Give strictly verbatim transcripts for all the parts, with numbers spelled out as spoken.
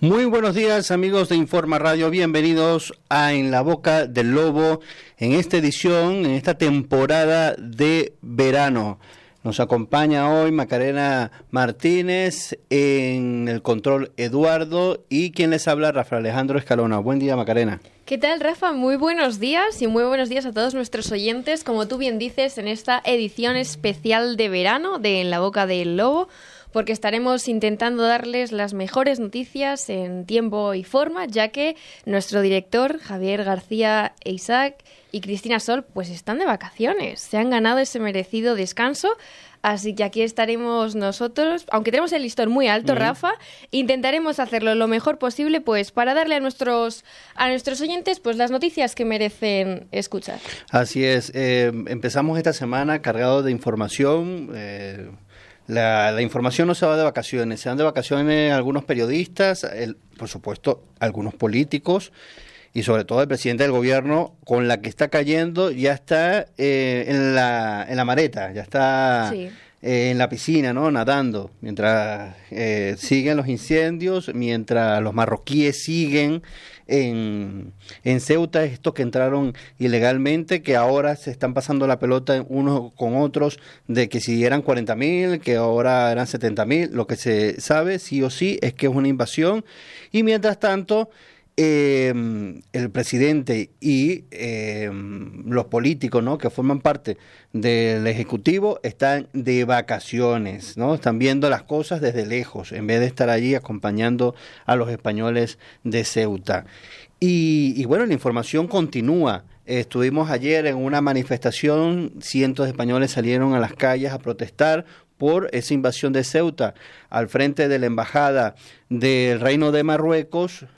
Muy buenos días, amigos de Informa Radio, bienvenidos a En la Boca del Lobo, en esta edición, en esta temporada de verano. Nos acompaña hoy Macarena Martínez, en el control Eduardo, y quien les habla, Rafa Alejandro Escalona. Buen día, Macarena. ¿Qué tal, Rafa? Muy buenos días y muy buenos días a todos nuestros oyentes, como tú bien dices, en esta edición especial de verano de En la Boca del Lobo, porque estaremos intentando darles las mejores noticias en tiempo y forma, ya que nuestro director, Javier García e Isaac y Cristina Sol, pues están de vacaciones, se han ganado ese merecido descanso, así que aquí estaremos nosotros, aunque tenemos el listón muy alto, uh-huh. Rafa, intentaremos hacerlo lo mejor posible, pues para darle a nuestros a nuestros oyentes pues las noticias que merecen escuchar. Así es, eh, empezamos esta semana cargado de información. eh... La, la información no se va de vacaciones, se van de vacaciones algunos periodistas, el, por supuesto algunos políticos y sobre todo el presidente del gobierno, con la que está cayendo, ya está eh, en la en la mareta, ya está sí. eh, en la piscina, ¿no? Nadando, mientras eh, siguen los incendios, mientras los marroquíes siguen en, en Ceuta, estos que entraron ilegalmente, que ahora se están pasando la pelota unos con otros, de que si eran cuarenta mil, que ahora eran setenta mil, lo que se sabe sí o sí es que es una invasión, y mientras tanto eh, el presidente y eh, los políticos, ¿no?, que forman parte del Ejecutivo están de vacaciones, ¿no? Están viendo las cosas desde lejos, en vez de estar allí acompañando a los españoles de Ceuta. Y, y bueno, la información continúa. Estuvimos ayer en una manifestación, cientos de españoles salieron a las calles a protestar por esa invasión de Ceuta, al frente de la embajada del Reino de Marruecos.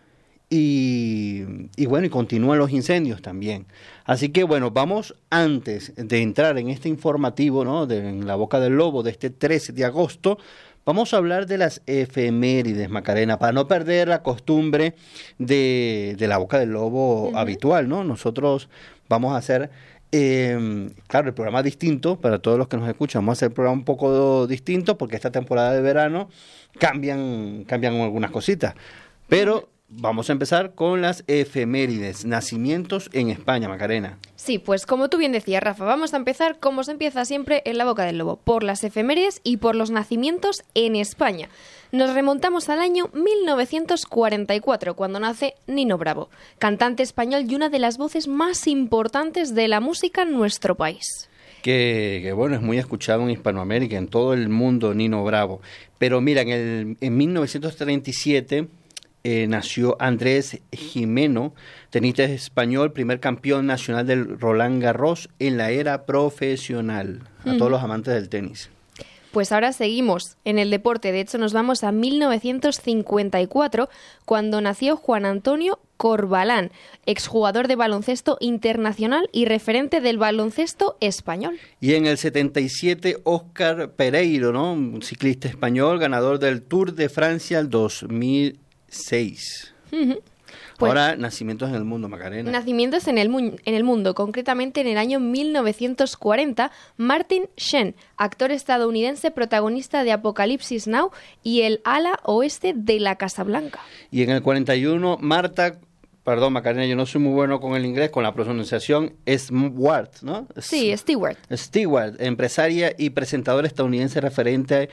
Y, y bueno, y continúan los incendios también. Así que bueno, vamos, antes de entrar en este informativo, ¿no?, de En la Boca del Lobo de este trece de agosto, vamos a hablar de las efemérides, Macarena, para no perder la costumbre de, de la Boca del Lobo uh-huh. habitual, ¿no? Nosotros vamos a hacer, eh, claro, el programa distinto para todos los que nos escuchan. Vamos a hacer el programa un poco distinto porque esta temporada de verano cambian, cambian algunas cositas. Pero vamos a empezar con las efemérides, nacimientos en España, Macarena. Sí, pues como tú bien decías, Rafa, vamos a empezar como se empieza siempre en La Boca del Lobo, por las efemérides y por los nacimientos en España. Nos remontamos al año mil novecientos cuarenta y cuatro, cuando nace Nino Bravo, cantante español y una de las voces más importantes de la música en nuestro país. Que, que bueno, es muy escuchado en Hispanoamérica, en todo el mundo, Nino Bravo. Pero mira, en, el, en mil novecientos treinta y siete... Eh, nació Andrés Jimeno, tenista español, primer campeón nacional del Roland Garros en la era profesional. A uh-huh. todos los amantes del tenis. Pues ahora seguimos en el deporte. De hecho, nos vamos a mil novecientos cincuenta y cuatro, cuando nació Juan Antonio Corbalán, exjugador de baloncesto internacional y referente del baloncesto español. Y en el setenta y siete, Óscar Pereiro, ¿no?, un ciclista español, ganador del Tour de Francia el dos mil seis. Uh-huh. Pues, ahora, nacimientos en el mundo, Macarena. Nacimientos en el, mu- en el mundo, concretamente en el año mil novecientos cuarenta, Martin Sheen, actor estadounidense protagonista de Apocalipsis Now y el ala oeste de la Casa Blanca. Y en el cuarenta y uno, Marta, perdón, Macarena, yo no soy muy bueno con el inglés, con la pronunciación, Stewart, ¿no? Sí, Stewart. Stewart, empresaria y presentadora estadounidense referente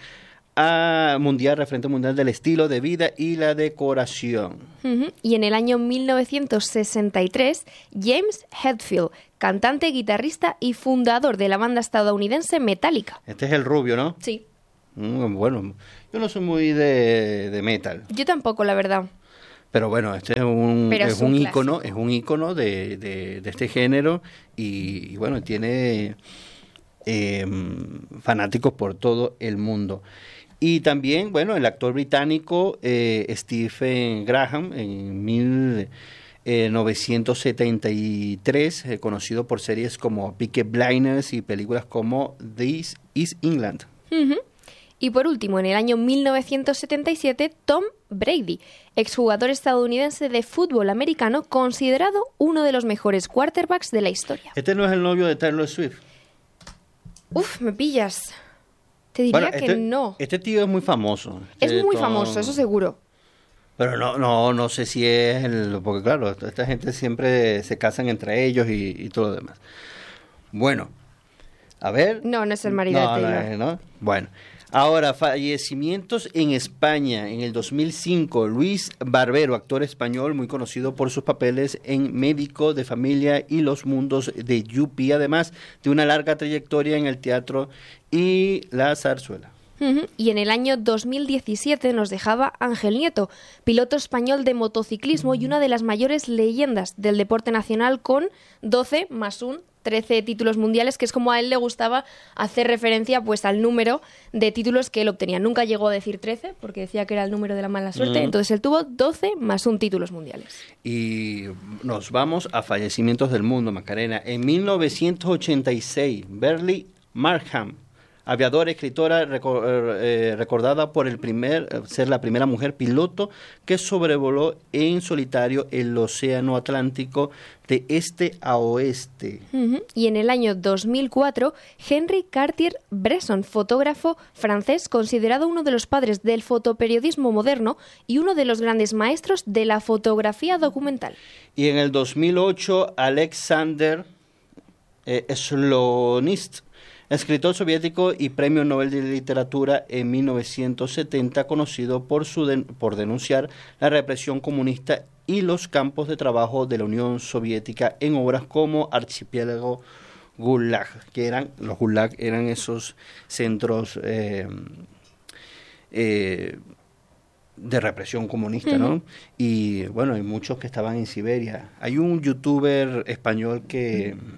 a mundial, referente mundial del estilo de vida y la decoración. Uh-huh. Y en el año mil novecientos sesenta y tres, James Hetfield, cantante, guitarrista y fundador de la banda estadounidense Metallica. Este es el rubio, ¿no? Sí. Mm, bueno, yo no soy muy de, de metal. Yo tampoco, la verdad. Pero bueno, este es un, Pero es es un, un ícono, es un ícono de, de, de este género y, y bueno, tiene eh, fanáticos por todo el mundo. Y también, bueno, el actor británico eh, Stephen Graham, en mil novecientos setenta y tres, eh, conocido por series como Peaky Blinders y películas como This is England. Uh-huh. Y por último, en el año mil novecientos setenta y siete, Tom Brady, exjugador estadounidense de fútbol americano, considerado uno de los mejores quarterbacks de la historia. ¿Este no es el novio de Taylor Swift? Uf, me pillas. Te diría bueno, que este, no. Este tío es muy famoso. Es este muy Tom... famoso, eso seguro. Pero no, no, no sé si es el, porque claro, esta gente siempre se casan entre ellos y, y todo lo demás. Bueno, a ver. No, no es el marido no, de Taylor. No, no. Bueno, ahora fallecimientos en España. En el dos mil cinco, Luis Barbero, actor español muy conocido por sus papeles en Médico de Familia y Los Mundos de Yupi, además de una larga trayectoria en el teatro y la zarzuela. Uh-huh. Y en el año dos mil diecisiete nos dejaba Ángel Nieto, piloto español de motociclismo y una de las mayores leyendas del deporte nacional, con doce más un, trece títulos mundiales, que es como a él le gustaba hacer referencia pues al número de títulos que él obtenía. Nunca llegó a decir trece, porque decía que era el número de la mala suerte, mm. entonces él tuvo doce más un títulos mundiales. Y nos vamos a fallecimientos del mundo, Macarena. En mil novecientos ochenta y seis, Beryl Markham, aviadora, escritora, reco- eh, recordada por el primer ser la primera mujer piloto que sobrevoló en solitario el océano Atlántico de este a oeste. Uh-huh. Y en el año dos mil cuatro, Henry Cartier-Bresson, fotógrafo francés, considerado uno de los padres del fotoperiodismo moderno y uno de los grandes maestros de la fotografía documental. Y en el dos mil ocho, Alexander eh, Slonist, escritor soviético y premio Nobel de Literatura en mil novecientos setenta, conocido por, su den- por denunciar la represión comunista y los campos de trabajo de la Unión Soviética en obras como Archipiélago, Gulag, que eran, los Gulag eran esos centros eh, eh, de represión comunista, ¿no? Uh-huh. Y bueno, hay muchos que estaban en Siberia. Hay un youtuber español que... Uh-huh.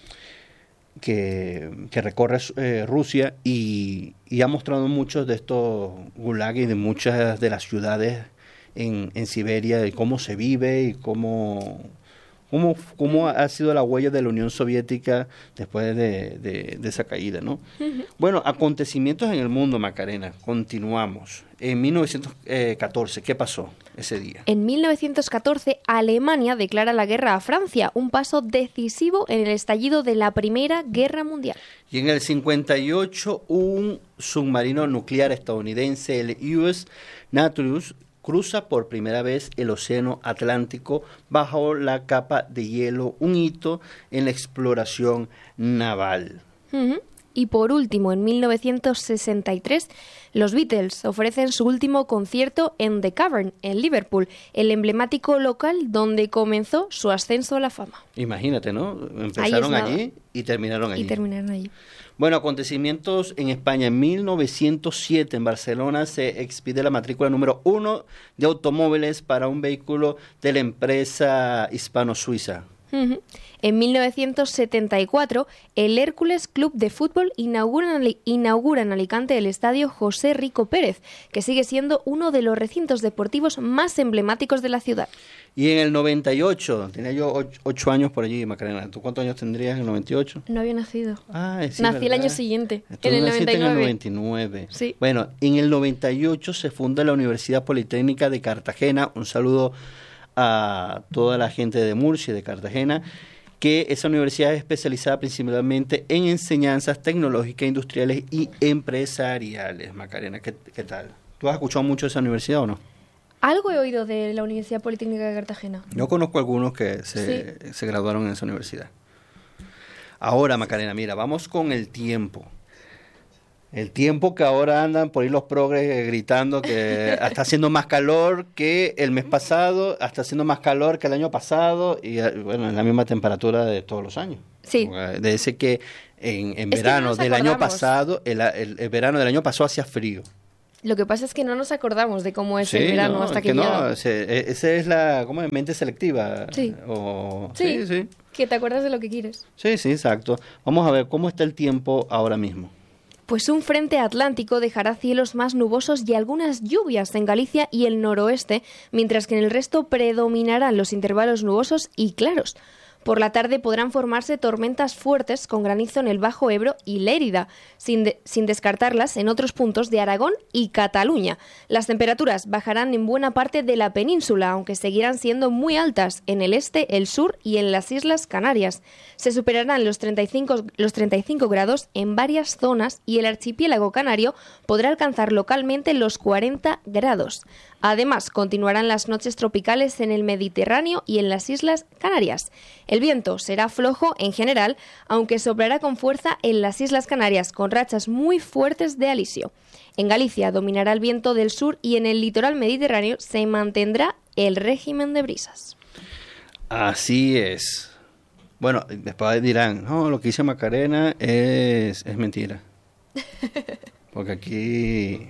Que, que recorre eh, Rusia y, y ha mostrado muchos de estos gulag y de muchas de las ciudades en, en Siberia y cómo se vive y cómo, cómo, cómo ha sido la huella de la Unión Soviética después de, de, de esa caída, ¿no? Uh-huh. Bueno, acontecimientos en el mundo, Macarena, continuamos. En mil novecientos catorce, ¿qué pasó ese día? En mil novecientos catorce, Alemania declara la guerra a Francia, un paso decisivo en el estallido de la Primera Guerra Mundial. Y en el cincuenta y ocho, un submarino nuclear estadounidense, el U S Nautilus, cruza por primera vez el océano Atlántico bajo la capa de hielo, un hito en la exploración naval. Uh-huh. Y por último, en mil novecientos sesenta y tres, los Beatles ofrecen su último concierto en The Cavern, en Liverpool, el emblemático local donde comenzó su ascenso a la fama. Imagínate, ¿no? Empezaron allí y terminaron allí. Y terminaron allí. Bueno, acontecimientos en España. En mil novecientos siete, en Barcelona, se expide la matrícula número uno de automóviles para un vehículo de la empresa hispano-suiza. Uh-huh. En mil novecientos setenta y cuatro, el Hércules Club de Fútbol inaugura en, inaugura en Alicante el estadio José Rico Pérez, que sigue siendo uno de los recintos deportivos más emblemáticos de la ciudad. Y en el noventa y ocho, tenía yo ocho, ocho años por allí, Macarena. ¿Tú cuántos años tendrías en el noventa y ocho? No había nacido. Ah, sí, Nací ¿verdad? el año siguiente, Tú en el naciste noventa y nueve. en el noventa y nueve. Sí. Bueno, en el noventa y ocho se funda la Universidad Politécnica de Cartagena. Un saludo a toda la gente de Murcia y de Cartagena, que esa universidad es especializada principalmente en enseñanzas tecnológicas, industriales y empresariales. Macarena, ¿qué, qué tal? ¿Tú has escuchado mucho de esa universidad o no? Algo he oído de la Universidad Politécnica de Cartagena. Yo conozco algunos que se, sí. se graduaron en esa universidad. Ahora, Macarena, mira, vamos con el tiempo. El tiempo que ahora andan por ahí los progres gritando que está haciendo más calor que el mes pasado, está haciendo más calor que el año pasado y bueno, es la misma temperatura de todos los años. Sí. De ese que en, en verano que no del año pasado, el, el, el verano del año pasado hacía frío. Lo que pasa es que no nos acordamos de cómo es sí, el verano no, hasta que, que no, llega. Esa es la ¿cómo es? Mente selectiva. Sí. O, sí. Sí, sí, sí. Que te acuerdas de lo que quieres. Sí, sí, exacto. Vamos a ver cómo está el tiempo ahora mismo. Pues un frente atlántico dejará cielos más nubosos y algunas lluvias en Galicia y el noroeste, mientras que en el resto predominarán los intervalos nubosos y claros. Por la tarde podrán formarse tormentas fuertes con granizo en el Bajo Ebro y Lérida, sin, de- sin descartarlas en otros puntos de Aragón y Cataluña. Las temperaturas bajarán en buena parte de la península, aunque seguirán siendo muy altas en el este, el sur y en las Islas Canarias. Se superarán los treinta y cinco, los treinta y cinco grados en varias zonas y el archipiélago canario podrá alcanzar localmente los cuarenta grados. Además, continuarán las noches tropicales en el Mediterráneo y en las Islas Canarias. El viento será flojo en general, aunque soplará con fuerza en las Islas Canarias, con rachas muy fuertes de alisio. En Galicia dominará el viento del sur y en el litoral mediterráneo se mantendrá el régimen de brisas. Así es. Bueno, después dirán, no, lo que dice Macarena es, es mentira. Porque aquí...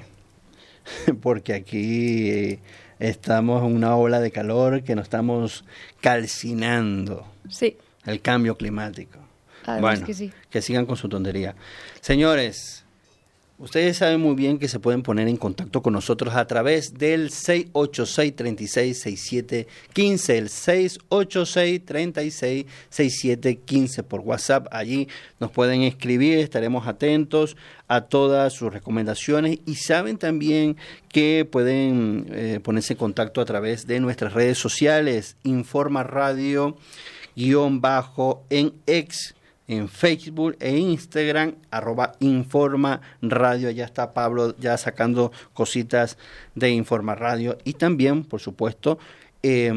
porque aquí estamos en una ola de calor que nos estamos calcinando. Sí. El cambio climático. Además bueno, que sí. Que sigan con su tontería. Señores, ustedes saben muy bien que se pueden poner en contacto con nosotros a través del seis ocho seis, tres seis, seis siete uno cinco, el seis ocho seis, tres seis, seis siete uno cinco por WhatsApp. Allí nos pueden escribir, estaremos atentos a todas sus recomendaciones y saben también que pueden eh, ponerse en contacto a través de nuestras redes sociales, Informa Radio, guión bajo en X, en Facebook e Instagram, arroba Informa Radio. Allá está Pablo ya sacando cositas de Informa Radio. Y también, por supuesto, eh,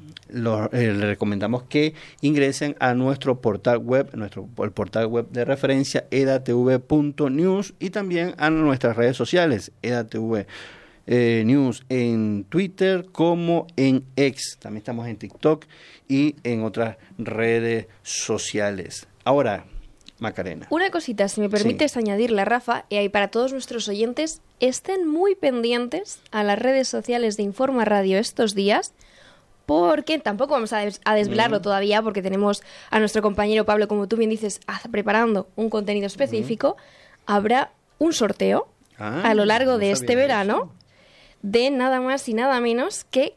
lo, eh, le recomendamos que ingresen a nuestro portal web, nuestro el portal web de referencia, edatv punto news, y también a nuestras redes sociales, edatv eh, News en Twitter como en X. También estamos en TikTok y en otras redes sociales. Ahora, Macarena. Una cosita, si me permites Sí. añadirla, Rafa, y ahí para todos nuestros oyentes, estén muy pendientes a las redes sociales de Informa Radio estos días, porque tampoco vamos a, des- a desvelarlo Mm. todavía, porque tenemos a nuestro compañero Pablo, como tú bien dices, haz- preparando un contenido específico. Habrá un sorteo Ah, a lo largo no de este sabía verano eso. de nada más y nada menos que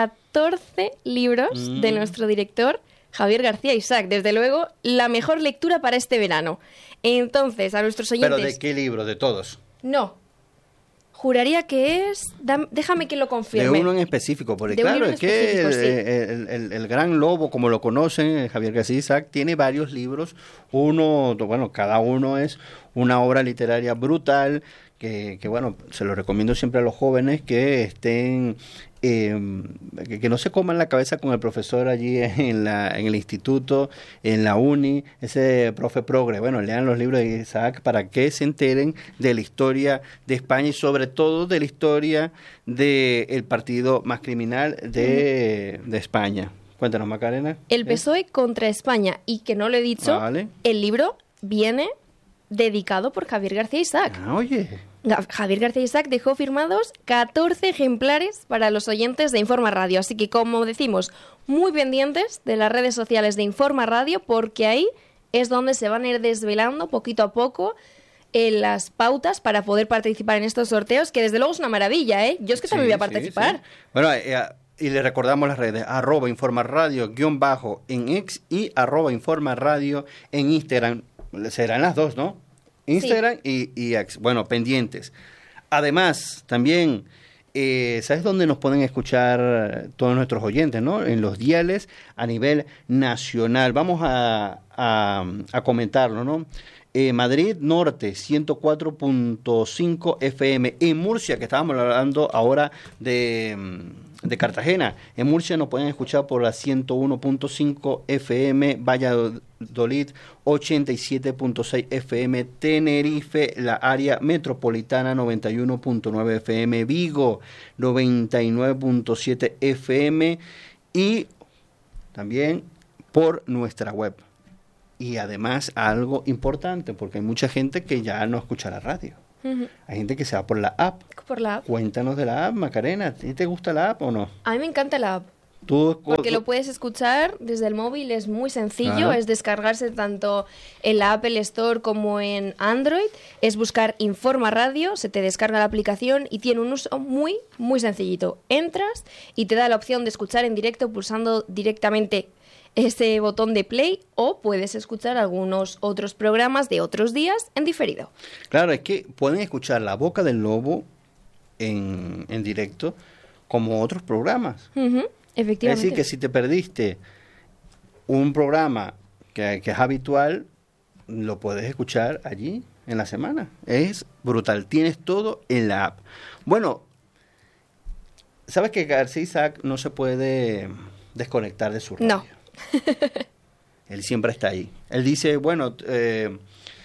catorce libros Mm. de nuestro director Javier García Isaac. Desde luego, la mejor lectura para este verano. Entonces, a nuestros oyentes... ¿Pero de qué libro? ¿De todos? No. Juraría que es... dam- Déjame que lo De confirme. uno en específico, porque De un claro, libro es que específico, el, sí. el- el- el gran lobo, como lo conocen, eh, Javier García Isaac, tiene varios libros. Uno, bueno, cada uno es una obra literaria brutal, que, que bueno, se lo recomiendo siempre a los jóvenes que estén... eh, que, que no se coman la cabeza con el profesor allí en, la, en el instituto, en la uni, ese profe progre. Bueno, lean los libros de Isaac para que se enteren de la historia de España y sobre todo de la historia del partido más criminal de, de España. Cuéntanos, Macarena. El ¿Eh? P S O E contra España. Y que no lo he dicho, Vale. el libro viene dedicado por Javier García Isaac. Ah, oye. Ga- Javier García Isaac dejó firmados catorce ejemplares para los oyentes de Informa Radio. Así que, como decimos, muy pendientes de las redes sociales de Informa Radio, porque ahí es donde se van a ir desvelando poquito a poco eh, las pautas para poder participar en estos sorteos, que desde luego es una maravilla, ¿eh? Yo es que también Sí, voy a sí, participar. sí. Bueno, eh, y le recordamos las redes, arroba Informa Radio, guión bajo en X y arroba Informa Radio en Instagram. Serán las dos, ¿no? Instagram y, y X. Bueno, pendientes. Además, también, eh, ¿sabes dónde nos pueden escuchar todos nuestros oyentes, no? En los diales a nivel nacional. Vamos a, a, a comentarlo, ¿no? Eh, Madrid Norte, ciento cuatro punto cinco F M. En Murcia, que estábamos hablando ahora de, de Cartagena. En Murcia nos pueden escuchar por la ciento uno punto cinco F M. Valladolid, ochenta y siete punto seis F M. Tenerife, la área metropolitana, noventa y uno punto nueve F M. Vigo, noventa y nueve punto siete F M. Y también por nuestra web. Y además algo importante, porque hay mucha gente que ya no escucha la radio. Ujú. Hay gente que se va por la app. Por la app. Cuéntanos de la app, Macarena. ¿A ti te gusta la app o no? A mí me encanta la app. Tú, Porque tú- lo puedes escuchar desde el móvil, es muy sencillo, Claro. es descargarse tanto en la Apple Store como en Android, es buscar Informa Radio, se te descarga la aplicación y tiene un uso muy, muy sencillito. Entras y te da la opción de escuchar en directo pulsando directamente ese botón de play o puedes escuchar algunos otros programas de otros días en diferido. Claro, es que pueden escuchar La Boca del Lobo en, en directo como otros programas. Uh-huh, efectivamente. Es decir, que si te perdiste un programa que, que es habitual, lo puedes escuchar allí en la semana. Es brutal. Tienes todo en la app. Bueno, ¿sabes que García Isaac no se puede desconectar de su radio? No. Él siempre está ahí. Él dice, bueno, eh,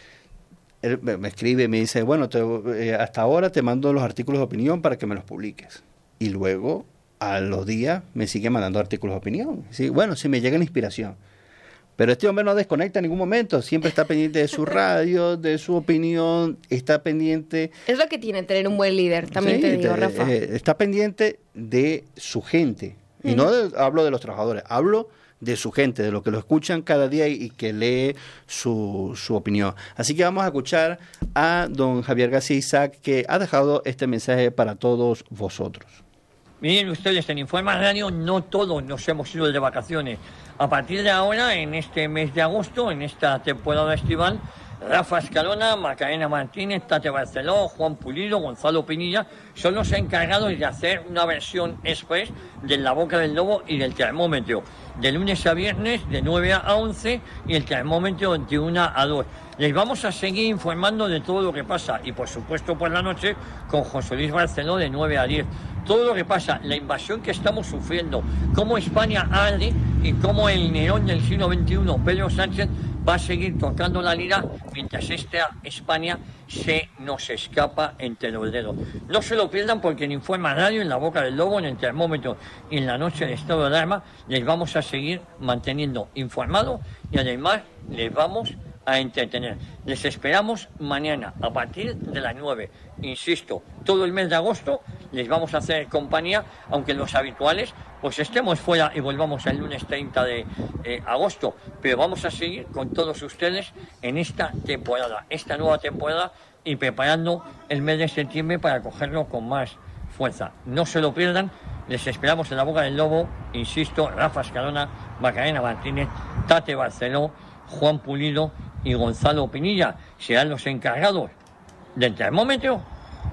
él me escribe, me dice, bueno, te, eh, hasta ahora te mando los artículos de opinión para que me los publiques. Y luego, a los días, me sigue mandando artículos de opinión. Sí, bueno, si me llega la inspiración. Pero este hombre no desconecta en ningún momento, siempre está pendiente de su radio, de su opinión, está pendiente... Es lo que tiene tener un buen líder, también sí, te digo, te, Rafa. Eh, está pendiente de su gente. Y mm. no de, hablo de los trabajadores, hablo de su gente, de lo que lo escuchan cada día y, y que lee su, su opinión. Así que vamos a escuchar a don Javier García Isaac, que ha dejado este mensaje para todos vosotros. Miren ustedes, en Informa Radio no todos nos hemos ido de vacaciones. A partir de ahora, en este mes de agosto, en esta temporada estival, Rafa Escalona, Macarena Martínez, Tate Barceló, Juan Pulido, Gonzalo Pinilla son los encargados de hacer una versión express de La Boca del Lobo y del termómetro. De lunes a viernes, de nueve a once, y el termómetro de una a dos. Les vamos a seguir informando de todo lo que pasa. Y por supuesto por la noche con José Luis Barceló de nueve a diez. Todo lo que pasa, la invasión que estamos sufriendo, cómo España arde y cómo el Nerón del siglo veintiuno, Pedro Sánchez, va a seguir tocando la lira mientras esta España se nos escapa entre los dedos. No se lo pierdan porque en Informa Radio, en La Boca del Lobo, en el termómetro y en la noche de estado de alarma, les vamos a seguir manteniendo informados y además les vamos a entretener. Les esperamos mañana a partir de las nueve. Insisto, todo el mes de agosto les vamos a hacer compañía, aunque los habituales pues estemos fuera y volvamos el lunes treinta de eh, agosto, pero vamos a seguir con todos ustedes en esta temporada, esta nueva temporada, y preparando el mes de septiembre para cogerlo con más fuerza. No se lo pierdan, les esperamos en La Boca del Lobo, insisto, Rafa Escalona, Macarena Martínez, Tate Barceló, Juan Pulido y Gonzalo Pinilla serán los encargados del termómetro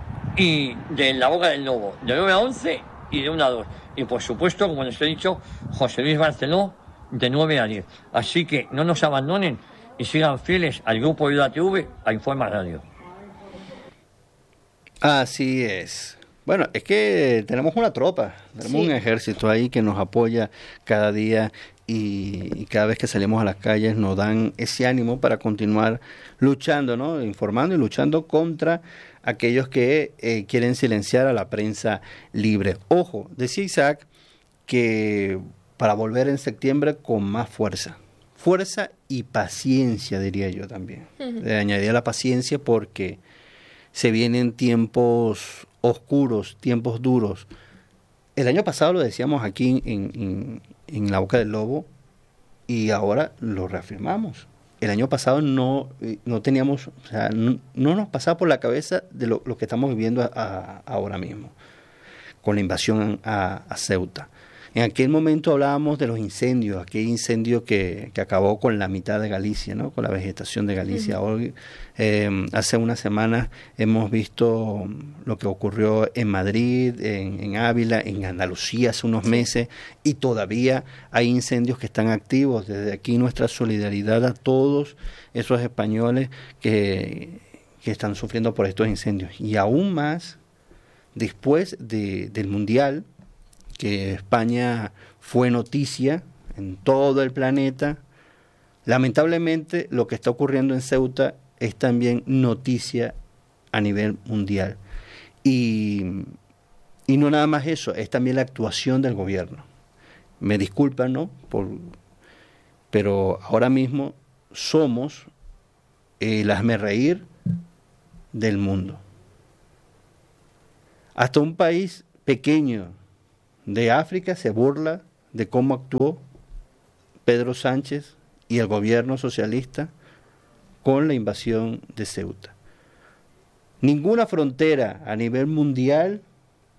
y de La Boca del Lobo, de nueve a once y de una a dos. Y por supuesto, como les he dicho, José Luis Barceló de nueve a diez. Así que no nos abandonen y sigan fieles al grupo de U D A T V, a Informa Radio. Así es. Bueno, es que tenemos una tropa, tenemos sí. un ejército ahí que nos apoya cada día y, y cada vez que salimos a las calles nos dan ese ánimo para continuar luchando, ¿no? Informando y luchando contra aquellos que eh, quieren silenciar a la prensa libre. Ojo, decía Isaac que para volver en septiembre con más fuerza. Fuerza y paciencia, diría yo también. Uh-huh. Le añadiría la paciencia porque se vienen tiempos oscuros, tiempos duros. El año pasado lo decíamos aquí en, en, en La Boca del Lobo y ahora lo reafirmamos. El año pasado no, no teníamos, o sea, no, no nos pasaba por la cabeza de lo, lo que estamos viviendo a, a, ahora mismo, con la invasión a, a Ceuta. En aquel momento hablábamos de los incendios, aquel incendio que, que acabó con la mitad de Galicia, ¿no? Con la vegetación de Galicia. Uh-huh. Hoy, eh, hace unas semanas hemos visto lo que ocurrió en Madrid, en, en Ávila, en Andalucía hace unos meses, y todavía hay incendios que están activos. Desde aquí nuestra solidaridad a todos esos españoles que, que están sufriendo por estos incendios. Y aún más, después de, del Mundial, que España fue noticia en todo el planeta, lamentablemente lo que está ocurriendo en Ceuta es también noticia a nivel mundial. Y, y no nada más eso, es también la actuación del gobierno. Me disculpan, ¿no? Por, pero ahora mismo somos el hazmerreír del mundo. Hasta un país pequeño de África se burla de cómo actuó Pedro Sánchez y el gobierno socialista con la invasión de Ceuta. Ninguna frontera a nivel mundial,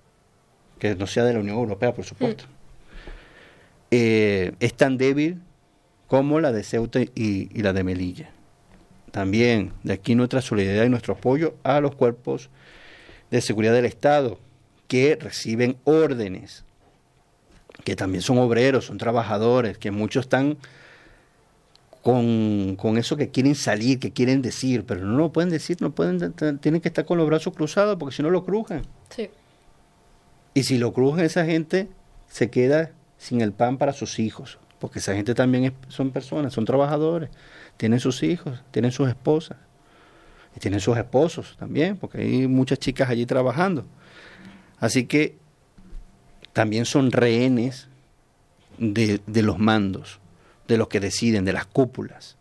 que no sea de la Unión Europea, por supuesto, mm. eh, es tan débil como la de Ceuta y, y la de Melilla. También de aquí nuestra solidaridad y nuestro apoyo a los cuerpos de seguridad del Estado que reciben órdenes, que también son obreros, son trabajadores, que muchos están con, con eso que quieren salir, que quieren decir, pero no lo pueden decir, no pueden, tienen que estar con los brazos cruzados porque si no lo crujan. Sí. Y si lo crujan, esa gente se queda sin el pan para sus hijos, porque esa gente también es, son personas, son trabajadores, tienen sus hijos, tienen sus esposas, y tienen sus esposos también, porque hay muchas chicas allí trabajando. Así que también son rehenes de, de los mandos, de los que deciden, de las cúpulas.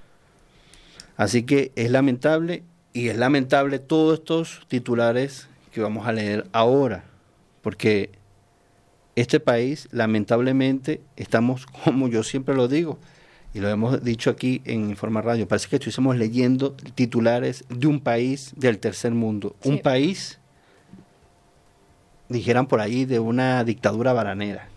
Así que es lamentable, y es lamentable todos estos titulares que vamos a leer ahora, porque este país, lamentablemente, estamos, como yo siempre lo digo, y lo hemos dicho aquí en Informa Radio, parece que estuviésemos leyendo titulares de un país del tercer mundo, sí. Un país, dijeran por ahí, de una dictadura bananera.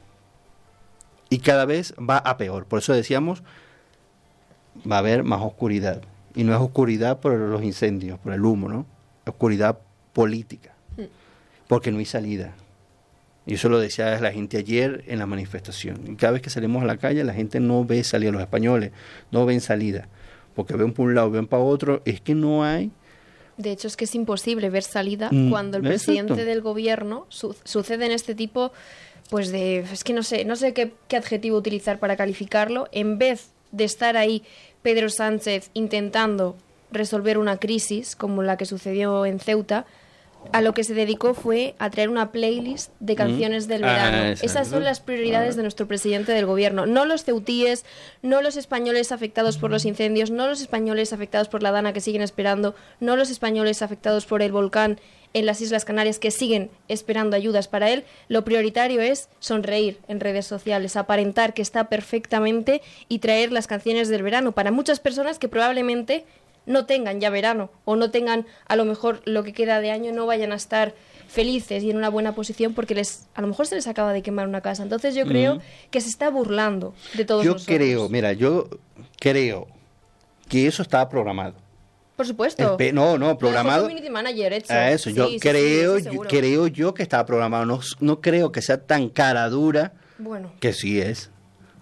Y cada vez va a peor. Por eso decíamos, va a haber más oscuridad. Y no es oscuridad por los incendios, por el humo, ¿no? Es oscuridad política. Porque no hay salida. Y eso lo decía la gente ayer en la manifestación. Y cada vez que salimos a la calle, la gente no ve salida. Los españoles no ven salida. Porque ven por un lado, ven para otro. Es que no hay... De hecho, es que es imposible ver salida mm, cuando el exacto. presidente del gobierno su- sucede en este tipo, pues de... Es que no sé, no sé qué, qué adjetivo utilizar para calificarlo. En vez de estar ahí Pedro Sánchez intentando resolver una crisis como la que sucedió en Ceuta, a lo que se dedicó fue a traer una playlist de canciones del verano. Ah, Esas son las prioridades de nuestro presidente del gobierno. No los ceutíes, no los españoles afectados por los incendios, no los españoles afectados por la Dana que siguen esperando, no los españoles afectados por el volcán en las Islas Canarias que siguen esperando ayudas para él. Lo prioritario es sonreír en redes sociales, aparentar que está perfectamente y traer las canciones del verano para muchas personas que probablemente no tengan ya verano o no tengan a lo mejor lo que queda de año, no vayan a estar felices y en una buena posición porque les a lo mejor se les acaba de quemar una casa. Entonces yo creo mm. que se está burlando de todos yo nosotros. Yo creo, mira, yo creo que eso estaba programado. Por supuesto. Espe- no, no, programado. Community manager hecho. A eso, sí, yo sí, creo, sí, yo, creo yo que estaba programado. No, no creo que sea tan cara dura. Bueno. Que sí es.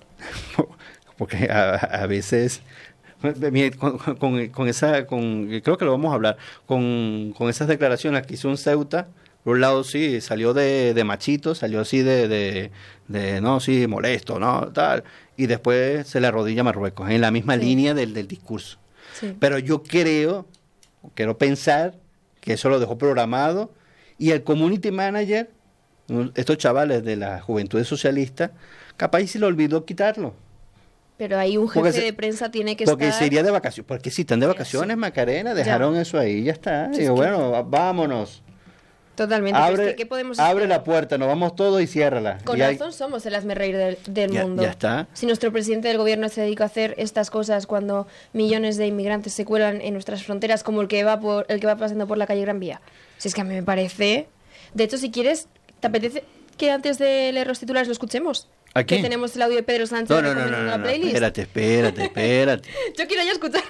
Porque a, a veces con, con, con esa, con, creo que lo vamos a hablar, con, con esas declaraciones que hizo un Ceuta, por un lado sí, salió de, de machito, salió así de, de, de, no, sí, molesto, no, tal, y después se le arrodilla a Marruecos, en la misma sí. línea del, del discurso. Sí. Pero yo creo, quiero pensar que eso lo dejó programado, y el community manager, estos chavales de la Juventud Socialista, capaz si lo olvidó quitarlo. Pero ahí un jefe se, de prensa tiene que porque estar... Porque sería de vacaciones. Porque si están de vacaciones, sí. Macarena, dejaron ya. eso ahí, ya está. Sí, Digo, que... bueno, vámonos. Totalmente. Abre, es que, ¿qué podemos abre esperar? la puerta, nos vamos todos y ciérrala. Con y razón hay... somos el hazmerreír del, del ya, mundo. Ya está. Si nuestro presidente del gobierno se dedica a hacer estas cosas cuando millones de inmigrantes se cuelan en nuestras fronteras, como el que va por el que va pasando por la calle Gran Vía. Si es que a mí me parece... De hecho, si quieres, ¿te apetece que antes de leer los titulares lo escuchemos? ¿Aquí? Que tenemos el audio de Pedro Sánchez no, no, no, no, no, la no, playlist. Espérate, espérate, espérate. Yo quiero ya escuchar.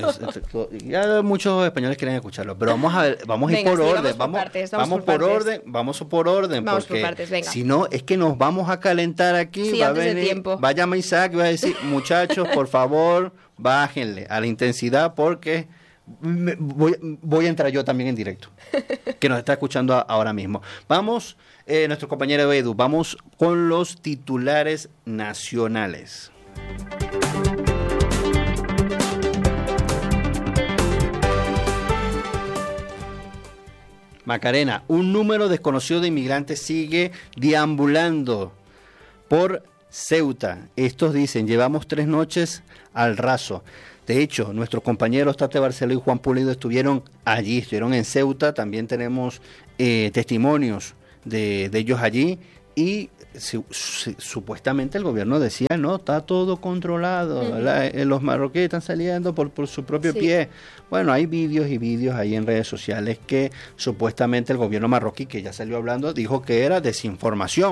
Ya muchos españoles quieren escucharlo, pero vamos a ver, vamos venga, a ir por sí, orden, vamos por vamos, partes, vamos vamos por, por partes. orden, vamos por orden, vamos porque por partes, venga. Si no es que nos vamos a calentar aquí, sí, va a antes venir, de tiempo. va a llamar Isaac y va a decir, muchachos, por favor, bájenle a la intensidad porque me, voy, voy a entrar yo también en directo, que nos está escuchando a, ahora mismo. Vamos, eh, nuestro compañero Edu, vamos con los titulares nacionales. Macarena, un número desconocido de inmigrantes sigue deambulando por Ceuta. Estos dicen, llevamos tres noches al raso. De hecho, nuestros compañeros Tate Barceló y Juan Pulido estuvieron allí, estuvieron en Ceuta. También tenemos eh, testimonios de, de ellos allí y su, su, supuestamente el gobierno decía, no, está todo controlado, uh-huh. la, los marroquíes están saliendo por, por su propio sí. pie. Bueno, hay vídeos y vídeos ahí en redes sociales que supuestamente el gobierno marroquí, que ya salió hablando, dijo que era desinformación.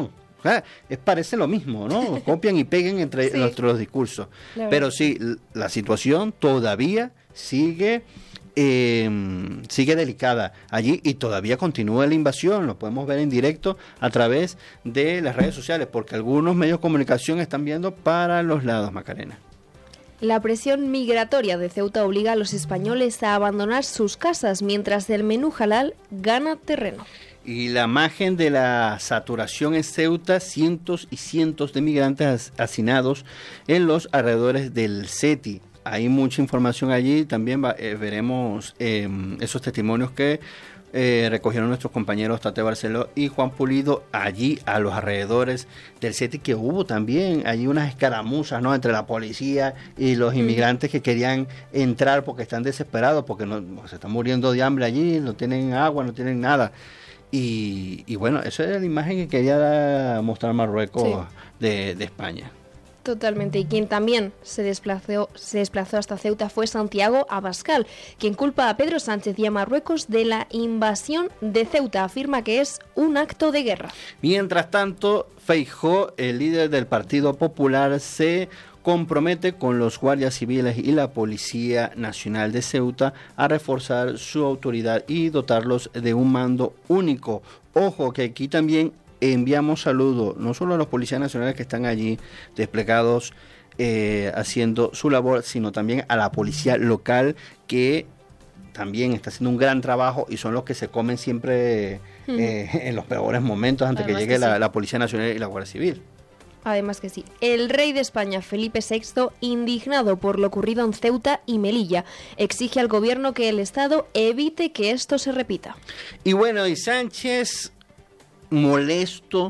Ah, es, parece lo mismo, ¿no? Copian y peguen entre Sí. nuestros discursos. La Pero verdad. sí, l- la situación todavía sigue eh, sigue delicada allí y todavía continúa la invasión. Lo podemos ver en directo a través de las redes sociales, porque algunos medios de comunicación están viendo para los lados, Macarena. La presión migratoria de Ceuta obliga a los españoles a abandonar sus casas mientras el menú halal gana terreno. Y la imagen de la saturación en Ceuta, cientos y cientos de migrantes hacinados en los alrededores del SETI. Hay mucha información allí, también va, eh, veremos eh, esos testimonios que eh, recogieron nuestros compañeros Tate Barceló y Juan Pulido allí a los alrededores del SETI, que hubo también allí unas escaramuzas, ¿no?, entre la policía y los inmigrantes que querían entrar porque están desesperados, porque no, se están muriendo de hambre allí, no tienen agua, no tienen nada. Y, y bueno, esa era la imagen que quería dar- mostrar Marruecos Sí. de, de España. Totalmente. Y quien también se desplazó, se desplazó hasta Ceuta fue Santiago Abascal, quien culpa a Pedro Sánchez y a Marruecos de la invasión de Ceuta. Afirma que es un acto de guerra. Mientras tanto, Feijóo, el líder del Partido Popular, se compromete con los guardias civiles y la Policía Nacional de Ceuta a reforzar su autoridad y dotarlos de un mando único. Ojo que aquí también enviamos saludos no solo a los policías nacionales que están allí desplegados eh, haciendo su labor, sino también a la policía local, que también está haciendo un gran trabajo y son los que se comen siempre eh, en los peores momentos antes Además que llegue que la, sí. la Policía Nacional y la Guardia Civil. Además que sí. El rey de España, Felipe sexto, indignado por lo ocurrido en Ceuta y Melilla, exige al gobierno que el Estado evite que esto se repita. Y bueno, y Sánchez, molesto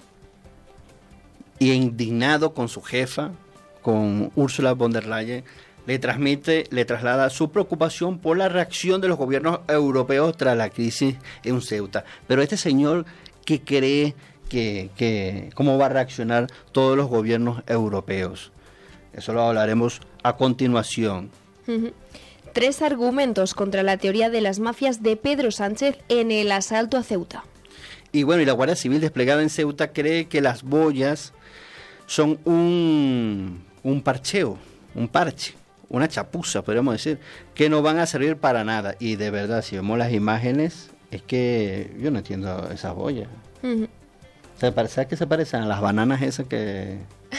y indignado con su jefa, con Ursula von der Leyen, le transmite, le traslada su preocupación por la reacción de los gobiernos europeos tras la crisis en Ceuta. Pero este señor, ¿qué cree que, que cómo va a reaccionar todos los gobiernos europeos? Eso lo hablaremos a continuación. Ujú. Tres argumentos contra la teoría de las mafias de Pedro Sánchez en el asalto a Ceuta. Y bueno, y la Guardia Civil desplegada en Ceuta cree que las boyas son un, un parcheo, un parche, una chapuza, podríamos decir, que no van a servir para nada. Y de verdad, si vemos las imágenes, es que yo no entiendo esas boyas. Ujú. ¿Se parece que se parecen a las bananas esas que...?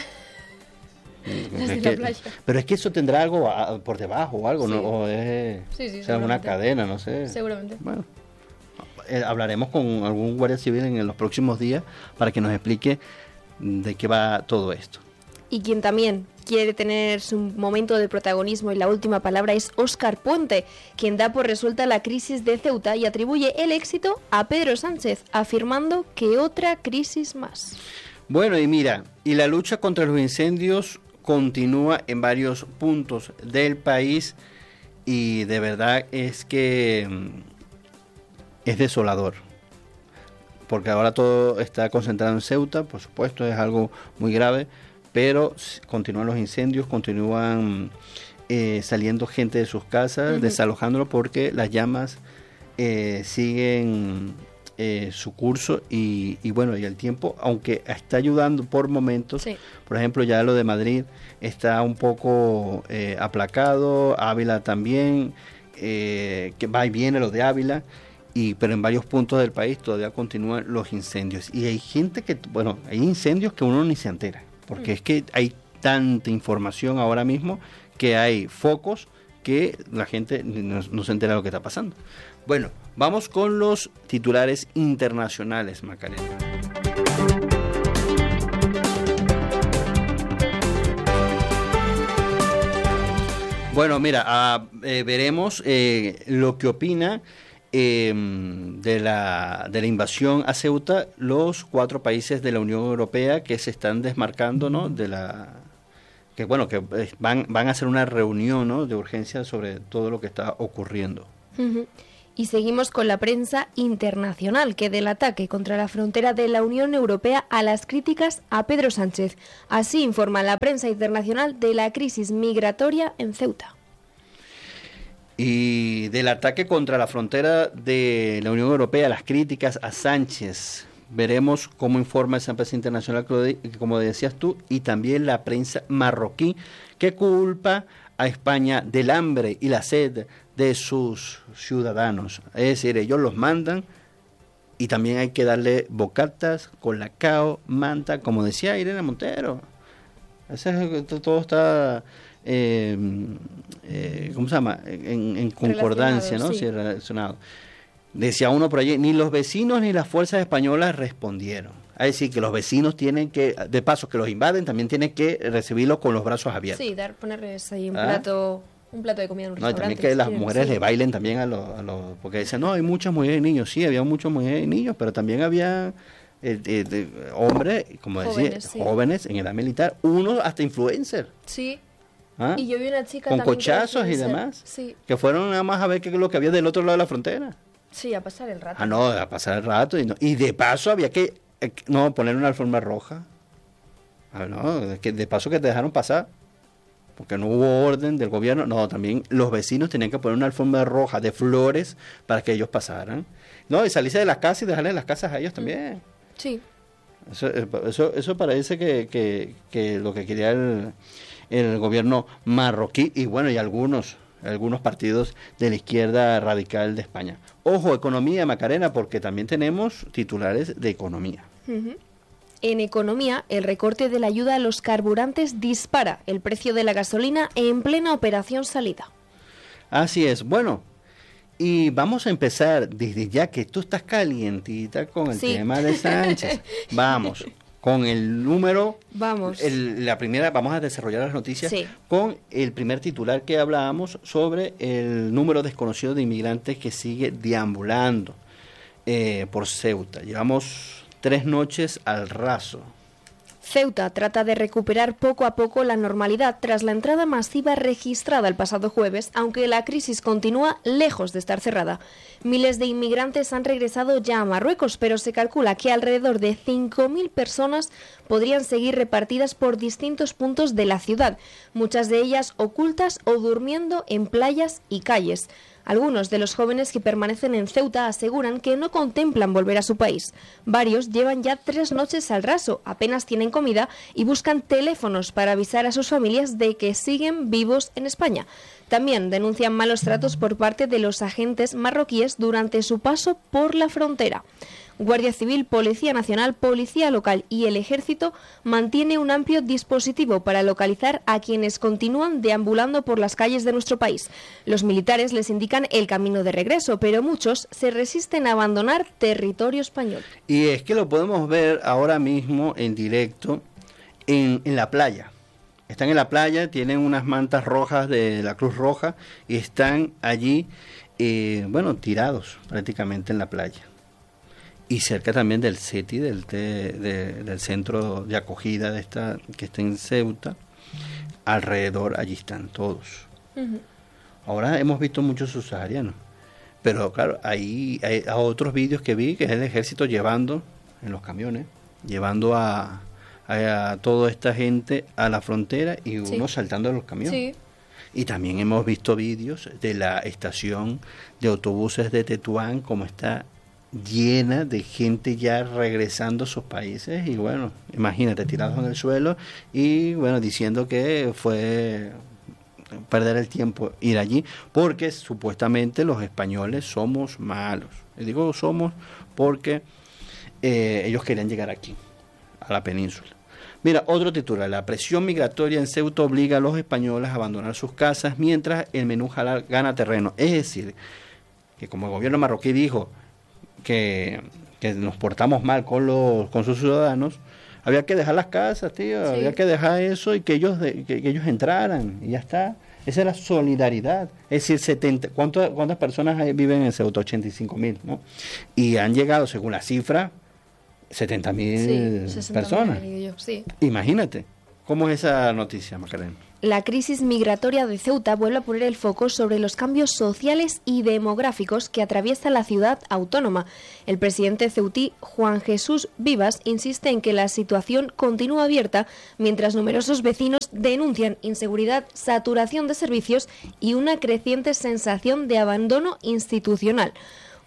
Las de Es la que- playa. pero es que eso tendrá algo a- por debajo o algo, Sí. ¿no? O es Sí, sí, o sea, una seguramente. cadena, no sé. Seguramente. Bueno, eh, hablaremos con algún guardia civil en los próximos días para que nos explique de qué va todo esto. Y quien también quiere tener su momento de protagonismo y la última palabra es Óscar Puente, quien da por resuelta la crisis de Ceuta y atribuye el éxito a Pedro Sánchez, afirmando que otra crisis más. Bueno, y mira, y la lucha contra los incendios continúa en varios puntos del país y de verdad es que mm, es desolador. Porque ahora todo está concentrado en Ceuta, por supuesto, es algo muy grave, pero s- continúan los incendios, continúan eh, saliendo gente de sus casas, Ujú. desalojándolo porque las llamas eh, siguen eh, su curso y, y bueno, y el tiempo, aunque está ayudando por momentos, Sí. por ejemplo, ya lo de Madrid está un poco eh, aplacado, Ávila también, eh, que va y viene lo de Ávila, y pero en varios puntos del país todavía continúan los incendios. Y hay gente que, bueno, hay incendios que uno ni se entera, porque es que hay tanta información ahora mismo que hay focos que la gente no, no se entera de lo que está pasando. Bueno, vamos con los titulares internacionales, Macarena. Bueno, mira, ah, eh, veremos eh, lo que opina eh, de, la, de la invasión a Ceuta los cuatro países de la Unión Europea que se están desmarcando, ¿no? De la que bueno que eh, van van a hacer una reunión, ¿no?, de urgencia sobre todo lo que está ocurriendo. Ujú. Y seguimos con la prensa internacional, que del ataque contra la frontera de la Unión Europea a las críticas a Pedro Sánchez. Así informa la prensa internacional de la crisis migratoria en Ceuta. Y del ataque contra la frontera de la Unión Europea, las críticas a Sánchez veremos cómo informa esa prensa internacional, como decías tú, y también la prensa marroquí, que culpa a España del hambre y la sed de sus ciudadanos. Es decir, ellos los mandan y también hay que darle bocatas, colacao, manta, como decía Irene Montero. Ese, todo está, eh, eh, ¿cómo se llama? En, en concordancia, ¿no? Sí. Sí, relacionado. Decía uno por allí, ni los vecinos ni las fuerzas españolas respondieron. Es decir, que los vecinos tienen que, de paso que los invaden, también tienen que recibirlos con los brazos abiertos. Sí, dar, ponerles ahí un ¿Ah? plato, un plato de comida en un No, y restaurante. también que si las quieren, mujeres sí. le bailen también a los, a los... Porque dicen, no, hay muchas mujeres y niños. Sí, había muchas mujeres y niños, pero también había eh, eh, de- hombres, como Jóvenes, decía, sí. jóvenes en edad militar, unos hasta influencers. Sí, ¿Ah? y yo vi una chica Con también que era cochazos y influencer. demás. Sí, Que fueron nada más a ver qué es lo que había del otro lado de la frontera. sí, a pasar el rato. Ah, no, a pasar el rato. Y, no, y de paso había que, eh, no, poner una alfombra roja. Ah, no, de que de paso que te dejaron pasar. Porque no hubo orden del gobierno. No, también los vecinos tenían que poner una alfombra roja de flores para que ellos pasaran. No, y salirse de las casas y dejarles las casas a ellos también. Sí, Eso, eso, eso parece que, que, que lo que quería el, el gobierno marroquí y bueno, y algunos, algunos partidos de la izquierda radical de España. Ojo, economía, Macarena, porque también tenemos titulares de economía. Ujú. En economía, el recorte de la ayuda a los carburantes dispara el precio de la gasolina en plena operación salida. Así es, bueno, y vamos a empezar desde ya que tú estás calientita con el Sí. tema de Sánchez. Vamos, con el número, Vamos. el- la primera, vamos a desarrollar las noticias Sí. con el primer titular que hablábamos sobre el número desconocido de inmigrantes que sigue deambulando eh, por Ceuta. Llevamos tres noches al raso. Ceuta trata de recuperar poco a poco la normalidad tras la entrada masiva registrada el pasado jueves, aunque la crisis continúa lejos de estar cerrada. Miles de inmigrantes han regresado ya a Marruecos, pero se calcula que alrededor de cinco mil personas podrían seguir repartidas por distintos puntos de la ciudad, muchas de ellas ocultas o durmiendo en playas y calles. Algunos de los jóvenes que permanecen en Ceuta aseguran que no contemplan volver a su país. Varios llevan ya tres noches al raso, apenas tienen comida y buscan teléfonos para avisar a sus familias de que siguen vivos en España. También denuncian malos tratos por parte de los agentes marroquíes durante su paso por la frontera. Guardia Civil, Policía Nacional, Policía Local y el Ejército mantiene un amplio dispositivo para localizar a quienes continúan deambulando por las calles de nuestro país. Los militares les indican el camino de regreso, pero muchos se resisten a abandonar territorio español. Y es que lo podemos ver ahora mismo en directo en, en la playa. Están en la playa, tienen unas mantas rojas de la Cruz Roja y están allí, eh, bueno, tirados prácticamente en la playa. Y cerca también del CETI, del, de, de, del centro de acogida de esta que está en Ceuta, alrededor allí están todos. Uh-huh. Ahora hemos visto muchos subsaharianos, pero claro, ahí hay a otros vídeos que vi que es el ejército llevando en los camiones, llevando a, a, a toda esta gente a la frontera y Sí. uno saltando de los camiones. Sí. Y también hemos visto vídeos de la estación de autobuses de Tetuán, como está llena de gente ya regresando a sus países y bueno, imagínate, tirados en el suelo y bueno, diciendo que fue perder el tiempo ir allí porque supuestamente los españoles somos malos. Y digo somos porque eh, ellos querían llegar aquí, a la península. Mira, otro titular, la presión migratoria en Ceuta obliga a los españoles a abandonar sus casas mientras el menú halal gana terreno. Es decir, que como el gobierno marroquí dijo que, que nos portamos mal con los con sus ciudadanos, había que dejar las casas, tío, Sí. había que dejar eso y que ellos de, que, que ellos entraran y ya está. Esa es la solidaridad. Es decir, setenta, ¿cuánto, ¿cuántas personas hay- viven en Ceuta? ochenta y cinco mil, ¿no? Y han llegado, según la cifra, setenta mil Sí, sesenta mil, personas. digo yo, sí. Imagínate. ¿Cómo es esa noticia, Macarena? La crisis migratoria de Ceuta vuelve a poner el foco sobre los cambios sociales y demográficos que atraviesa la ciudad autónoma. El presidente ceutí, Juan Jesús Vivas, insiste en que la situación continúa abierta mientras numerosos vecinos denuncian inseguridad, saturación de servicios y una creciente sensación de abandono institucional.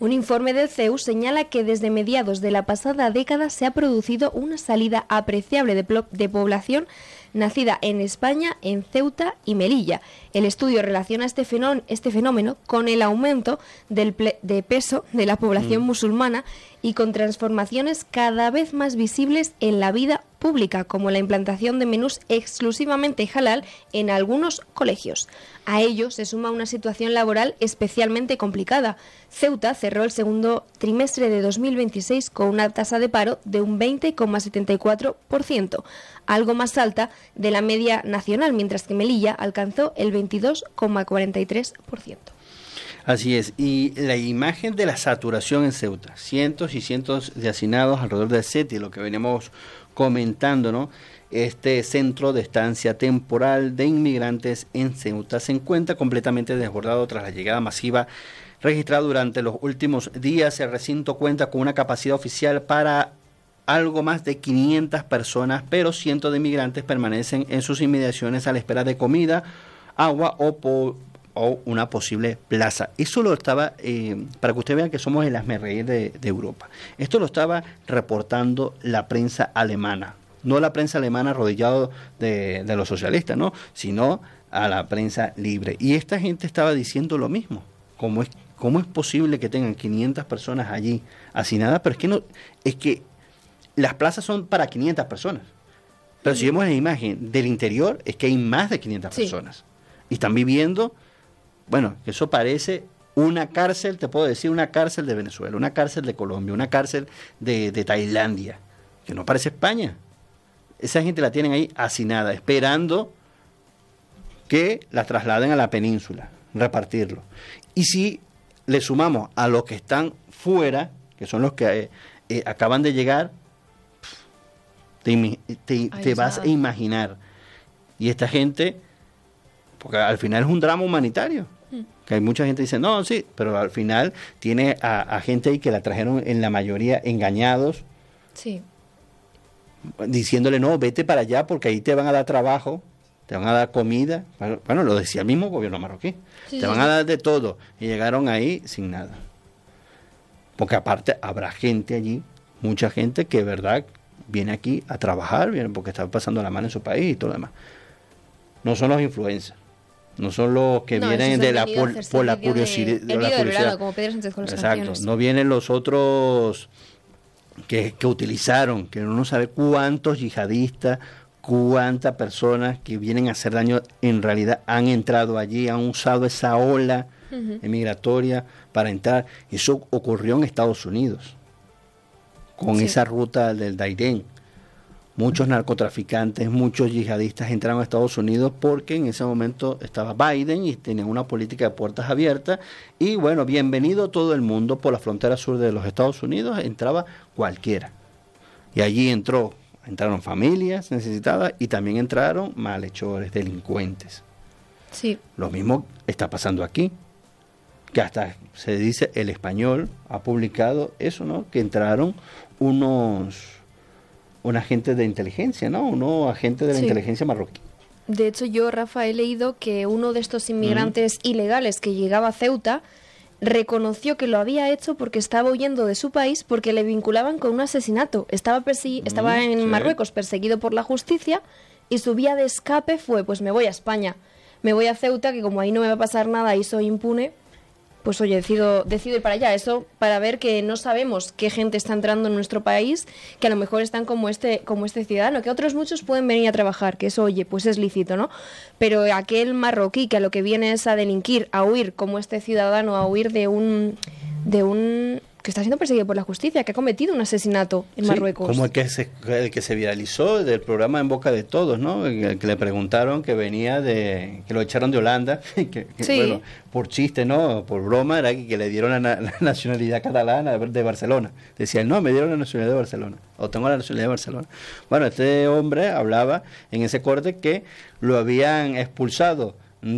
Un informe del C E U señala que desde mediados de la pasada década se ha producido una salida apreciable de, plo- de población nacida en España, en Ceuta y Melilla. El estudio relaciona este fenómeno, este fenómeno con el aumento del ple- de peso de la población mm. musulmana y con transformaciones cada vez más visibles en la vida pública, como la implantación de menús exclusivamente halal en algunos colegios. A ello se suma una situación laboral especialmente complicada. Ceuta cerró el segundo trimestre de dos mil veintiséis con una tasa de paro de un veinte coma setenta y cuatro por ciento, algo más alta de la media nacional, mientras que Melilla alcanzó el veintidós coma cuarenta y tres por ciento. Así es, y la imagen de la saturación en Ceuta, cientos y cientos de hacinados alrededor del C E T I, lo que venimos comentando, ¿no? Este centro de estancia temporal de inmigrantes en Ceuta se encuentra completamente desbordado tras la llegada masiva registrada durante los últimos días. El recinto cuenta con una capacidad oficial para algo más de quinientas personas, pero cientos de inmigrantes permanecen en sus inmediaciones a la espera de comida, agua o po o una posible plaza. Eso lo estaba, eh, para que ustedes vean que somos el hazmerreír de, de Europa. Esto lo estaba reportando la prensa alemana, no la prensa alemana arrodillado de, de los socialistas, ¿no? Sino a la prensa libre. Y esta gente estaba diciendo lo mismo. ¿Cómo es, cómo es posible que tengan quinientas personas allí hacinadas? Pero es que no, es que las plazas son para quinientas personas. Pero si vemos la imagen del interior, es que hay más de quinientas sí. personas. Y están viviendo. Bueno, eso parece una cárcel, te puedo decir, una cárcel de Venezuela, una cárcel de Colombia, una cárcel de, de Tailandia, que no parece España. Esa gente la tienen ahí hacinada, esperando que la trasladen a la península, repartirlo. Y si le sumamos a los que están fuera, que son los que eh, eh, acaban de llegar, te, te, te vas a imaginar. Y esta gente... Porque al final es un drama humanitario. Que hay mucha gente que dice, no, sí, pero al final tiene a, a gente ahí que la trajeron en la mayoría engañados. Sí. Diciéndole, no, vete para allá porque ahí te van a dar trabajo, te van a dar comida. Bueno, lo decía el mismo gobierno marroquí. Sí, te van sí. a dar de todo. Y llegaron ahí sin nada. Porque aparte habrá gente allí, mucha gente que, verdad, viene aquí a trabajar, viene porque está pasando la mano en su país y todo lo demás. No son los influencers. No son los que no, vienen de la por, por la curiosidad. De, el vídeo de verano, como Pedro Sánchez con las Exacto. canciones. No vienen los otros que, que utilizaron, que uno sabe cuántos yihadistas, cuántas personas que vienen a hacer daño en realidad han entrado allí, han usado esa ola uh-huh. migratoria para entrar. Eso ocurrió en Estados Unidos, con sí. esa ruta del Dairén. Muchos narcotraficantes, muchos yihadistas entraron a Estados Unidos porque en ese momento estaba Biden y tenían una política de puertas abiertas. Y bueno, bienvenido todo el mundo por la frontera sur de los Estados Unidos, entraba cualquiera. Y allí entró, entraron familias necesitadas y también entraron malhechores, delincuentes. Sí. Lo mismo está pasando aquí, que hasta se dice El Español ha publicado eso, ¿no? Que entraron unos... un agente de inteligencia, ¿no? Uno agente de la sí. inteligencia marroquí. De hecho, yo, Rafa, he leído que uno de estos inmigrantes mm. ilegales que llegaba a Ceuta reconoció que lo había hecho porque estaba huyendo de su país porque le vinculaban con un asesinato. Estaba, persi- mm, estaba en sí. Marruecos perseguido por la justicia y su vía de escape fue, pues me voy a España, me voy a Ceuta, que como ahí no me va a pasar nada y soy impune, pues oye, decido, decido ir para allá. Eso para ver que no sabemos qué gente está entrando en nuestro país, que a lo mejor están como este, como este ciudadano, que otros muchos pueden venir a trabajar, que eso, oye, pues es lícito, ¿no? Pero aquel marroquí que a lo que viene es a delinquir, a huir, como este ciudadano, a huir de un... de un que está siendo perseguido por la justicia, que ha cometido un asesinato en sí, Marruecos. Como el que, se, el que se viralizó del programa En Boca de Todos, ¿no? El que le preguntaron que venía de... que lo echaron de Holanda, que, que sí. bueno, por chiste, ¿no? Por broma, era que, que le dieron la, la nacionalidad catalana de Barcelona. Decía, no, me dieron la nacionalidad de Barcelona, o tengo la nacionalidad de Barcelona. Bueno, este hombre hablaba en ese corte que lo habían expulsado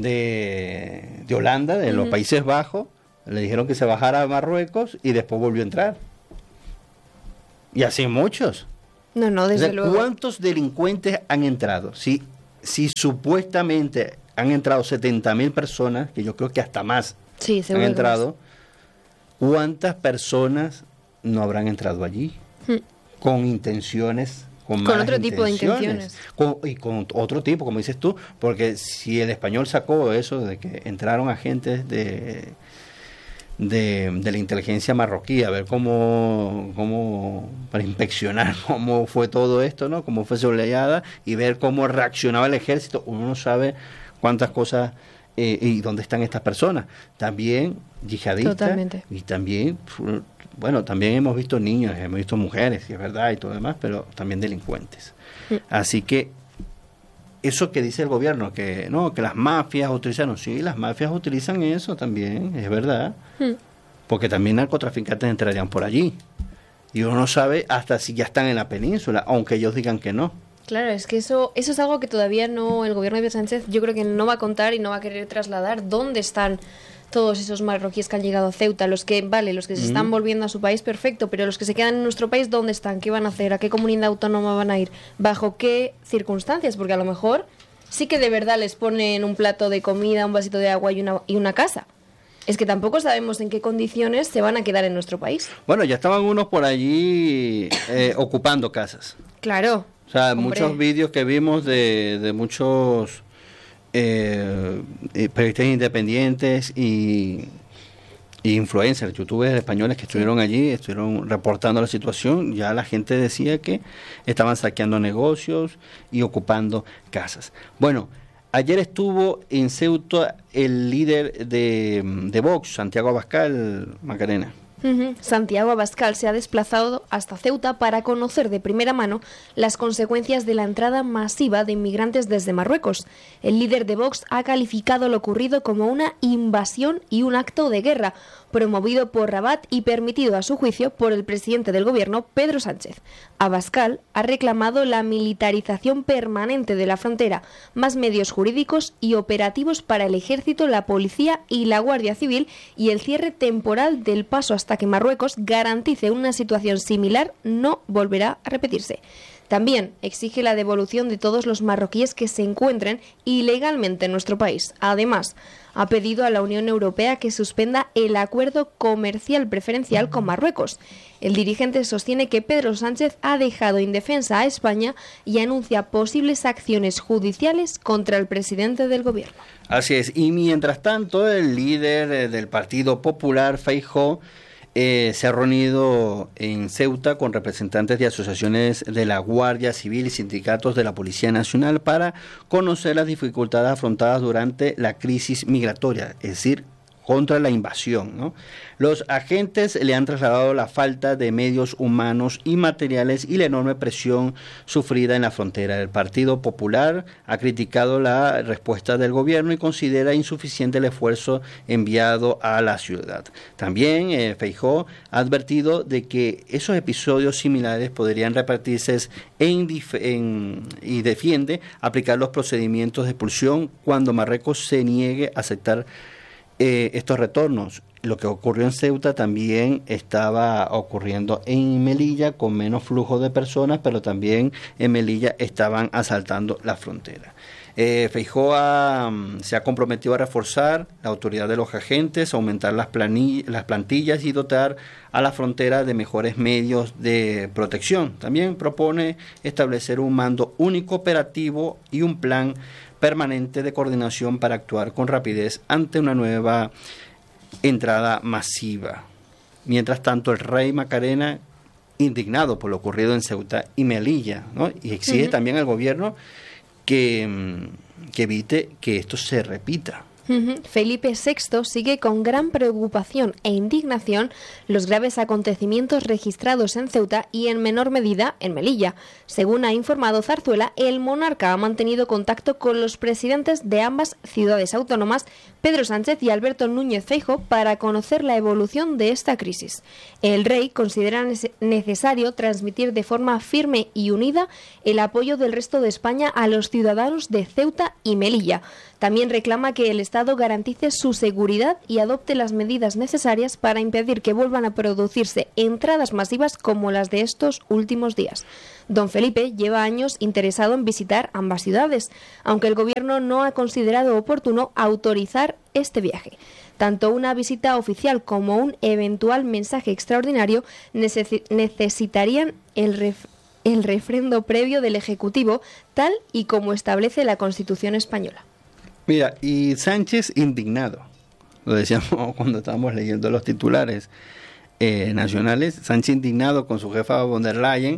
de, de Holanda, de uh-huh. los Países Bajos. Le dijeron que se bajara a Marruecos y después volvió a entrar. Y así muchos. No, no, desde o sea, luego. ¿cuántos delincuentes han entrado? Si, si supuestamente han entrado setenta mil personas, que yo creo que hasta más sí, han entrado, ¿cuántas personas no habrán entrado allí hmm. con intenciones? Con, con otro tipo de intenciones. Con, y con otro tipo, como dices tú, porque si el español sacó eso de que entraron agentes de, de, de la inteligencia marroquí a ver cómo, cómo, para inspeccionar cómo fue todo esto, ¿no? Cómo fue sobrellevada y ver cómo reaccionaba el ejército, uno no sabe cuántas cosas eh, y dónde están estas personas. También yihadistas. Totalmente. Y también... Bueno, también hemos visto niños, hemos visto mujeres, es verdad, y todo lo demás, pero también delincuentes. Mm. Así que eso que dice el gobierno, que no, que las mafias utilizan, sí, las mafias utilizan eso también, es verdad, mm. porque también narcotraficantes entrarían por allí. Y uno no sabe hasta si ya están en la península, aunque ellos digan que no. Claro, es que eso eso es algo que todavía no, el gobierno de Pedro Sánchez, yo creo que no va a contar y no va a querer trasladar dónde están todos esos marroquíes que han llegado a Ceuta, los que, vale, los que se están volviendo a su país, perfecto, pero los que se quedan en nuestro país, ¿dónde están? ¿Qué van a hacer? ¿A qué comunidad autónoma van a ir? ¿Bajo qué circunstancias? Porque a lo mejor sí que de verdad les ponen un plato de comida, un vasito de agua y una, y una casa. Es que tampoco sabemos en qué condiciones se van a quedar en nuestro país. Bueno, ya estaban unos por allí eh, ocupando casas. Claro. O sea, hombre. Muchos vídeos que vimos de, de muchos... Eh, periodistas independientes y, y influencers, youtubers españoles que estuvieron allí, estuvieron reportando la situación. Ya la gente decía que estaban saqueando negocios y ocupando casas. Bueno, ayer estuvo en Ceuta el líder de, de Vox, Santiago Abascal, Macarena. Uh-huh. Santiago Abascal se ha desplazado hasta Ceuta para conocer de primera mano las consecuencias de la entrada masiva de inmigrantes desde Marruecos. El líder de Vox ha calificado lo ocurrido como una invasión y un acto de guerra, promovido por Rabat y permitido a su juicio por el presidente del gobierno, Pedro Sánchez. Abascal ha reclamado la militarización permanente de la frontera, más medios jurídicos y operativos para el ejército, la policía y la Guardia Civil y el cierre temporal del paso hasta que Marruecos garantice una situación similar no volverá a repetirse. También exige la devolución de todos los marroquíes que se encuentren ilegalmente en nuestro país. Además, ha pedido a la Unión Europea que suspenda el acuerdo comercial preferencial con Marruecos. El dirigente sostiene que Pedro Sánchez ha dejado indefensa a España y anuncia posibles acciones judiciales contra el presidente del gobierno. Así es. Y mientras tanto, el líder del Partido Popular, Feijóo, Eh, se ha reunido en Ceuta con representantes de asociaciones de la Guardia Civil y sindicatos de la Policía Nacional para conocer las dificultades afrontadas durante la crisis migratoria, es decir, contra la invasión, ¿no? Los agentes le han trasladado la falta de medios humanos y materiales y la enorme presión sufrida en la frontera. El Partido Popular ha criticado la respuesta del gobierno y considera insuficiente el esfuerzo enviado a la ciudad. También eh, Feijóo ha advertido de que esos episodios similares podrían repetirse en, en, y defiende aplicar los procedimientos de expulsión cuando Marruecos se niegue a aceptar Eh, estos retornos. Lo que ocurrió en Ceuta también estaba ocurriendo en Melilla con menos flujo de personas, pero también en Melilla estaban asaltando la frontera. Eh, Feijóo ha, se ha comprometido a reforzar la autoridad de los agentes, aumentar las, planillas, las plantillas y dotar a la frontera de mejores medios de protección. También propone establecer un mando único operativo y un plan permanente de coordinación para actuar con rapidez ante una nueva entrada masiva. Mientras tanto, el rey Macarena, indignado por lo ocurrido en Ceuta y Melilla, ¿no? Y exige uh-huh. también al gobierno que, que evite que esto se repita. Uh-huh. Felipe sexto sigue con gran preocupación e indignación los graves acontecimientos registrados en Ceuta y en menor medida en Melilla. Según ha informado Zarzuela, el monarca ha mantenido contacto con los presidentes de ambas ciudades autónomas, Pedro Sánchez y Alberto Núñez Feijóo, para conocer la evolución de esta crisis. El rey considera necesario transmitir de forma firme y unida el apoyo del resto de España a los ciudadanos de Ceuta y Melilla. También reclama que el Estado Estado garantice su seguridad y adopte las medidas necesarias para impedir que vuelvan a producirse entradas masivas como las de estos últimos días. Don Felipe lleva años interesado en visitar ambas ciudades, aunque el gobierno no ha considerado oportuno autorizar este viaje. Tanto una visita oficial como un eventual mensaje extraordinario necesi- necesitarían el ref- el refrendo previo del Ejecutivo, tal y como establece la Constitución española. Mira, y Sánchez indignado, lo decíamos cuando estábamos leyendo los titulares eh, nacionales, Sánchez indignado con su jefa von der Leyen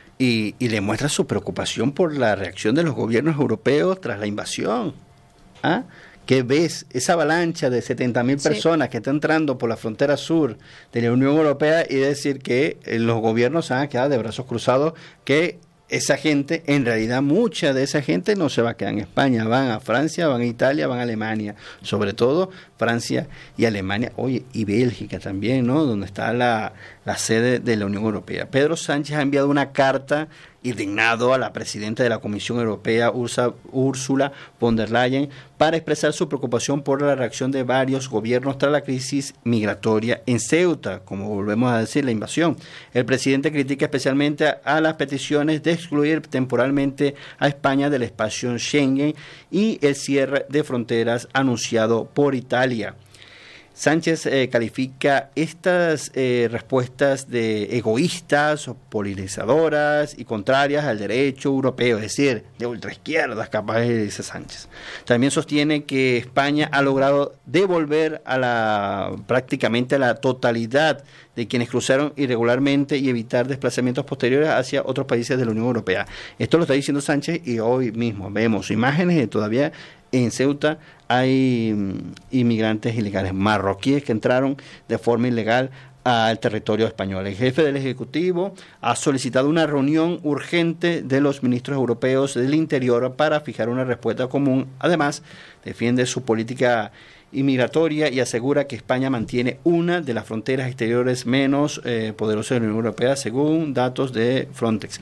y, y le muestra su preocupación por la reacción de los gobiernos europeos tras la invasión. ¿Ah? ¿Qué ves? Esa avalancha de setenta mil personas sí. que está entrando por la frontera sur de la Unión Europea y decir que eh, los gobiernos se van a quedar de brazos cruzados, que esa gente, en realidad mucha de esa gente no se va a quedar en España, van a Francia, van a Italia, van a Alemania, sobre todo Francia y Alemania, oye, y Bélgica también, ¿no? Donde está la, la sede de la Unión Europea. Pedro Sánchez ha enviado una carta indignado a la presidenta de la Comisión Europea, Ursa, Ursula von der Leyen, para expresar su preocupación por la reacción de varios gobiernos tras la crisis migratoria en Ceuta, como volvemos a decir, la invasión. El presidente critica especialmente a, a las peticiones de excluir temporalmente a España del espacio Schengen y el cierre de fronteras anunciado por Italia. Sánchez eh, califica estas eh, respuestas de egoístas, polarizadoras y contrarias al derecho europeo, es decir, de ultraizquierdas, capaz, dice Sánchez. También sostiene que España ha logrado devolver a la prácticamente a la totalidad de quienes cruzaron irregularmente y evitar desplazamientos posteriores hacia otros países de la Unión Europea. Esto lo está diciendo Sánchez y hoy mismo vemos imágenes de todavía en Ceuta hay inmigrantes ilegales marroquíes que entraron de forma ilegal al territorio español. El jefe del Ejecutivo ha solicitado una reunión urgente de los ministros europeos del Interior para fijar una respuesta común. Además, defiende su política inmigratoria y asegura que España mantiene una de las fronteras exteriores menos eh, poderosas de la Unión Europea, según datos de Frontex.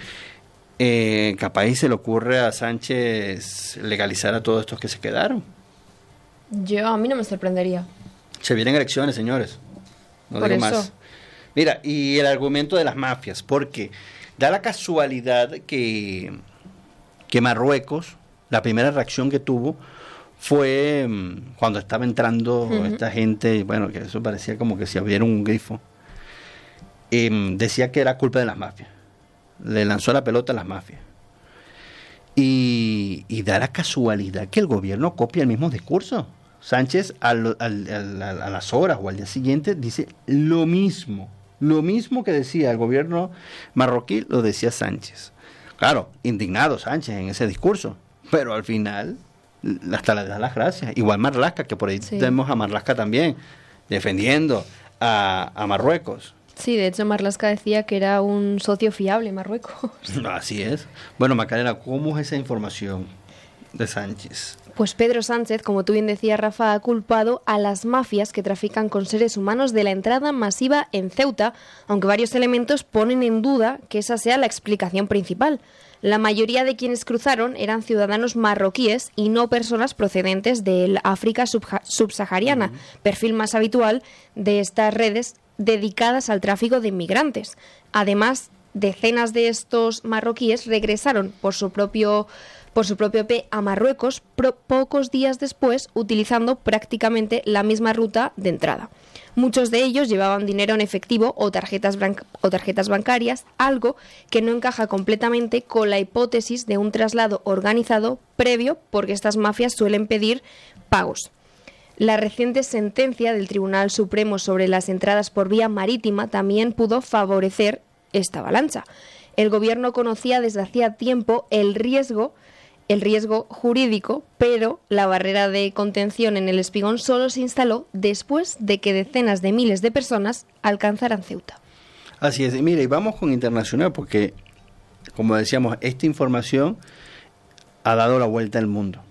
Eh, capaz se le ocurre a Sánchez legalizar a todos estos que se quedaron. Yo, a mí no me sorprendería. Se vienen elecciones, señores. No Por digo eso. más. Mira, y el argumento de las mafias, porque da la casualidad que, que Marruecos, la primera reacción que tuvo fue um, cuando estaba entrando uh-huh. esta gente, bueno, que eso parecía como que si abriera un grifo, eh, decía que era culpa de las mafias. Le lanzó la pelota a las mafias. Y, y da la casualidad que el gobierno copia el mismo discurso. Sánchez al, al, al, a las horas o al día siguiente dice lo mismo. Lo mismo que decía el gobierno marroquí, lo decía Sánchez. Claro, indignado Sánchez en ese discurso, pero al final hasta le da las gracias. Igual Marlaska, que por ahí sí. tenemos a Marlaska también, defendiendo a, a Marruecos. Sí, de hecho Marlaska decía que era un socio fiable Marruecos. Así es. Bueno, Macarena, ¿cómo es esa información de Sánchez? Pues Pedro Sánchez, como tú bien decías, Rafa, ha culpado a las mafias que trafican con seres humanos de la entrada masiva en Ceuta, aunque varios elementos ponen en duda que esa sea la explicación principal. La mayoría de quienes cruzaron eran ciudadanos marroquíes y no personas procedentes del África subja- subsahariana, uh-huh. perfil más habitual de estas redes dedicadas al tráfico de inmigrantes. Además, decenas de estos marroquíes regresaron por su propio por su propio pie a Marruecos pro- pocos días después, utilizando prácticamente la misma ruta de entrada. Muchos de ellos llevaban dinero en efectivo o tarjetas, blanca- o tarjetas bancarias, algo que no encaja completamente con la hipótesis de un traslado organizado previo, porque estas mafias suelen pedir pagos. La reciente sentencia del Tribunal Supremo sobre las entradas por vía marítima también pudo favorecer esta avalancha. El gobierno conocía desde hacía tiempo el riesgo el riesgo jurídico, pero la barrera de contención en el Espigón solo se instaló después de que decenas de miles de personas alcanzaran Ceuta. Así es, y mira, y vamos con internacional, porque, como decíamos, esta información ha dado la vuelta al mundo.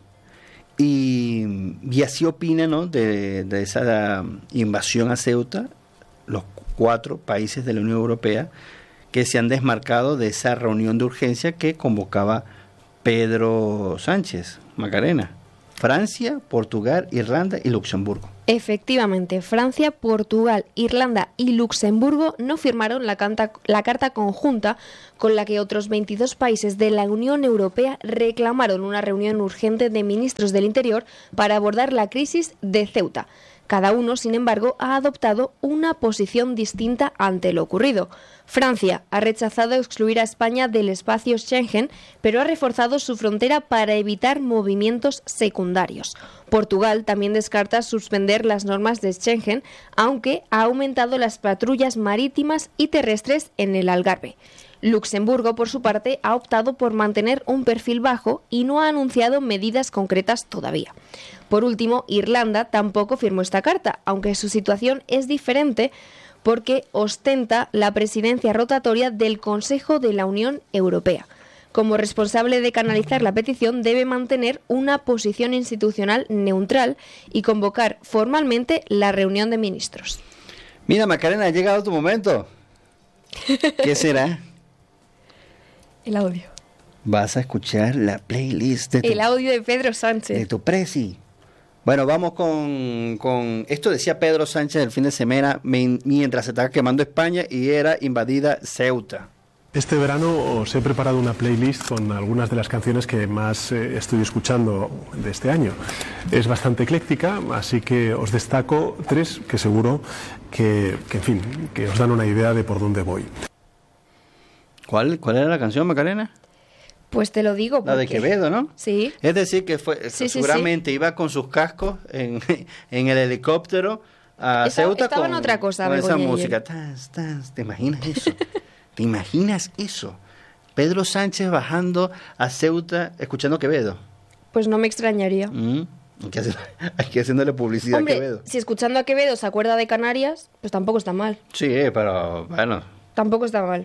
Y, y así opinan, ¿no?, de, de esa invasión a Ceuta los cuatro países de la Unión Europea que se han desmarcado de esa reunión de urgencia que convocaba Pedro Sánchez, Macarena. Francia, Portugal, Irlanda y Luxemburgo. Efectivamente, Francia, Portugal, Irlanda y Luxemburgo no firmaron la, canta, la carta conjunta con la que otros veintidós países de la Unión Europea reclamaron una reunión urgente de ministros del Interior para abordar la crisis de Ceuta. Cada uno, sin embargo, ha adoptado una posición distinta ante lo ocurrido. Francia ha rechazado excluir a España del espacio Schengen, pero ha reforzado su frontera para evitar movimientos secundarios. Portugal también descarta suspender las normas de Schengen, aunque ha aumentado las patrullas marítimas y terrestres en el Algarve. Luxemburgo, por su parte, ha optado por mantener un perfil bajo y no ha anunciado medidas concretas todavía. Por último, Irlanda tampoco firmó esta carta, aunque su situación es diferente porque ostenta la presidencia rotatoria del Consejo de la Unión Europea. Como responsable de canalizar la petición, debe mantener una posición institucional neutral y convocar formalmente la reunión de ministros. Mira, Macarena, ha llegado tu momento. ¿Qué será? El audio. Vas a escuchar la playlist de tu, El audio de Pedro Sánchez. de tu presi. Bueno, vamos con, con... Esto decía Pedro Sánchez el fin de semana mientras se estaba quemando España y era invadida Ceuta. Este verano os he preparado una playlist con algunas de las canciones que más eh, estoy escuchando de este año. Es bastante ecléctica, así que os destaco tres que seguro que, que en fin, que os dan una idea de por dónde voy. ¿Cuál, cuál era la canción, Macarena? Pues te lo digo. La de Quevedo, ¿no? Sí. Es decir, que fue Sí, seguramente sí, sí. iba con sus cascos en, en el helicóptero a Esta- Ceuta estaba con, en otra cosa, con esa Begoña, música. ayer. Tans, tans. ¿Te imaginas eso? ¿Te imaginas eso? Pedro Sánchez bajando a Ceuta escuchando Quevedo. Pues no me extrañaría. Mm. Hay que hacer- hay que haciéndole publicidad Hombre, a Quevedo. si escuchando a Quevedo se acuerda de Canarias, pues tampoco está mal. Sí, pero bueno. Tampoco está mal.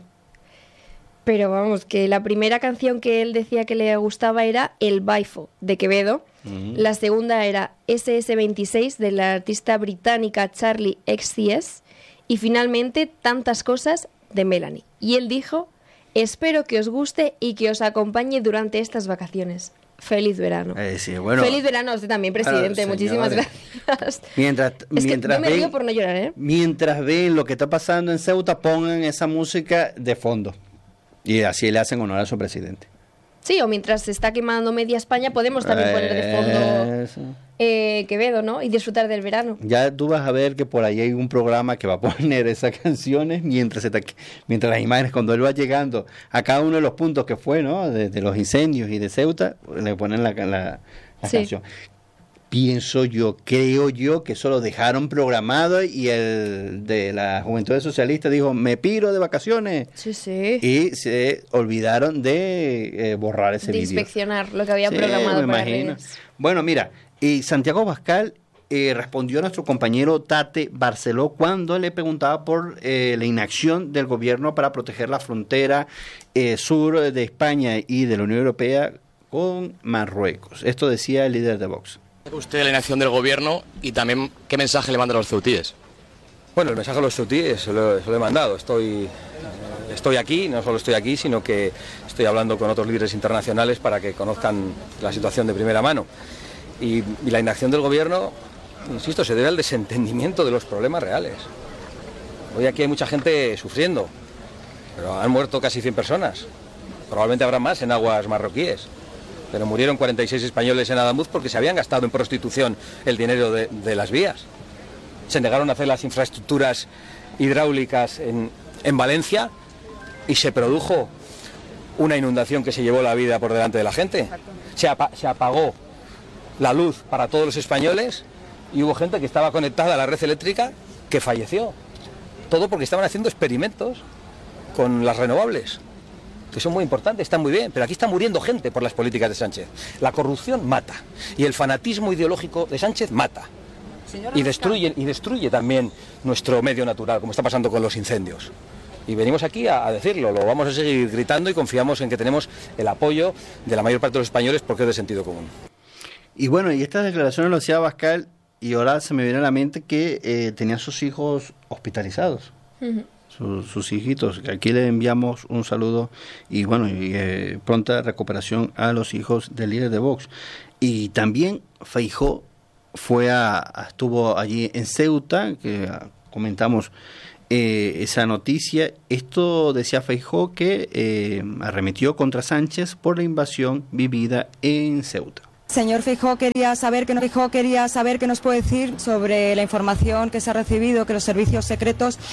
Pero vamos, que la primera canción que él decía que le gustaba era El Baifo, de Quevedo. Mm. La segunda era ese ese veintiséis, de la artista británica Charlie X C S. Y finalmente, Tantas Cosas, de Melanie. Y él dijo: espero que os guste y que os acompañe durante estas vacaciones. Feliz verano. Eh, sí, bueno, Feliz verano a usted también, presidente. Claro, Muchísimas señores. gracias. Mientras, Es que mientras yo me ven- río por no llorar, ¿eh? Mientras ven lo que está pasando en Ceuta, pongan esa música de fondo. Y así le hacen honor a su presidente. Sí, o mientras se está quemando media España, podemos también poner de fondo Eso. eh, Quevedo, ¿no? Y disfrutar del verano. Ya tú vas a ver que por ahí hay un programa que va a poner esas canciones mientras se está, mientras las imágenes, cuando él va llegando a cada uno de los puntos que fue, ¿no? De, de los incendios y de Ceuta, le ponen la, la, la Sí. canción. Pienso yo, creo yo que eso lo dejaron programado y el de la Juventud Socialista dijo, me piro de vacaciones. Sí, sí. Y se olvidaron de eh, borrar ese De vídeo. inspeccionar lo que había Sí, programado me para imagino. redes. Bueno, mira, y Santiago Abascal eh, respondió a nuestro compañero Tate Barceló cuando le preguntaba por eh, la inacción del gobierno para proteger la frontera eh, sur de España y de la Unión Europea con Marruecos. Esto decía el líder de Vox. Usted la inacción del gobierno y también qué mensaje le manda a los ceutíes. Bueno, el mensaje a los ceutíes se lo, se lo he mandado. Estoy, estoy aquí, no solo estoy aquí, sino que estoy hablando con otros líderes internacionales para que conozcan la situación de primera mano. Y, y la inacción del gobierno, insisto, se debe al desentendimiento de los problemas reales. Hoy aquí hay mucha gente sufriendo, pero han muerto casi cien personas. Probablemente habrá más en aguas marroquíes. Pero murieron cuarenta y seis españoles en Adamuz porque se habían gastado en prostitución el dinero de, de las vías. Se negaron a hacer las infraestructuras hidráulicas en, en Valencia y se produjo una inundación que se llevó la vida por delante de la gente. Se, apa- se apagó la luz para todos los españoles y hubo gente que estaba conectada a la red eléctrica que falleció. Todo porque estaban haciendo experimentos con las renovables, que son muy importantes, están muy bien, pero aquí está muriendo gente por las políticas de Sánchez. La corrupción mata y el fanatismo ideológico de Sánchez mata y destruye, y destruye también nuestro medio natural, como está pasando con los incendios. Y venimos aquí a, a decirlo, lo vamos a seguir gritando y confiamos en que tenemos el apoyo de la mayor parte de los españoles porque es de sentido común. Y bueno, y estas declaraciones lo hacía Abascal y ahora se me viene a la mente que eh, tenía a sus hijos hospitalizados. Ujú. su, sus hijitos. Aquí le enviamos un saludo y bueno, y, eh, pronta recuperación a los hijos del líder de Vox. Y también Feijóo fue a, a, estuvo allí en Ceuta, que comentamos eh, esa noticia. Esto decía Feijóo que eh, arremetió contra Sánchez por la invasión vivida en Ceuta. Señor Feijóo, quería saber que Feijóo quería saber qué nos puede decir sobre la información que se ha recibido, que los servicios secretos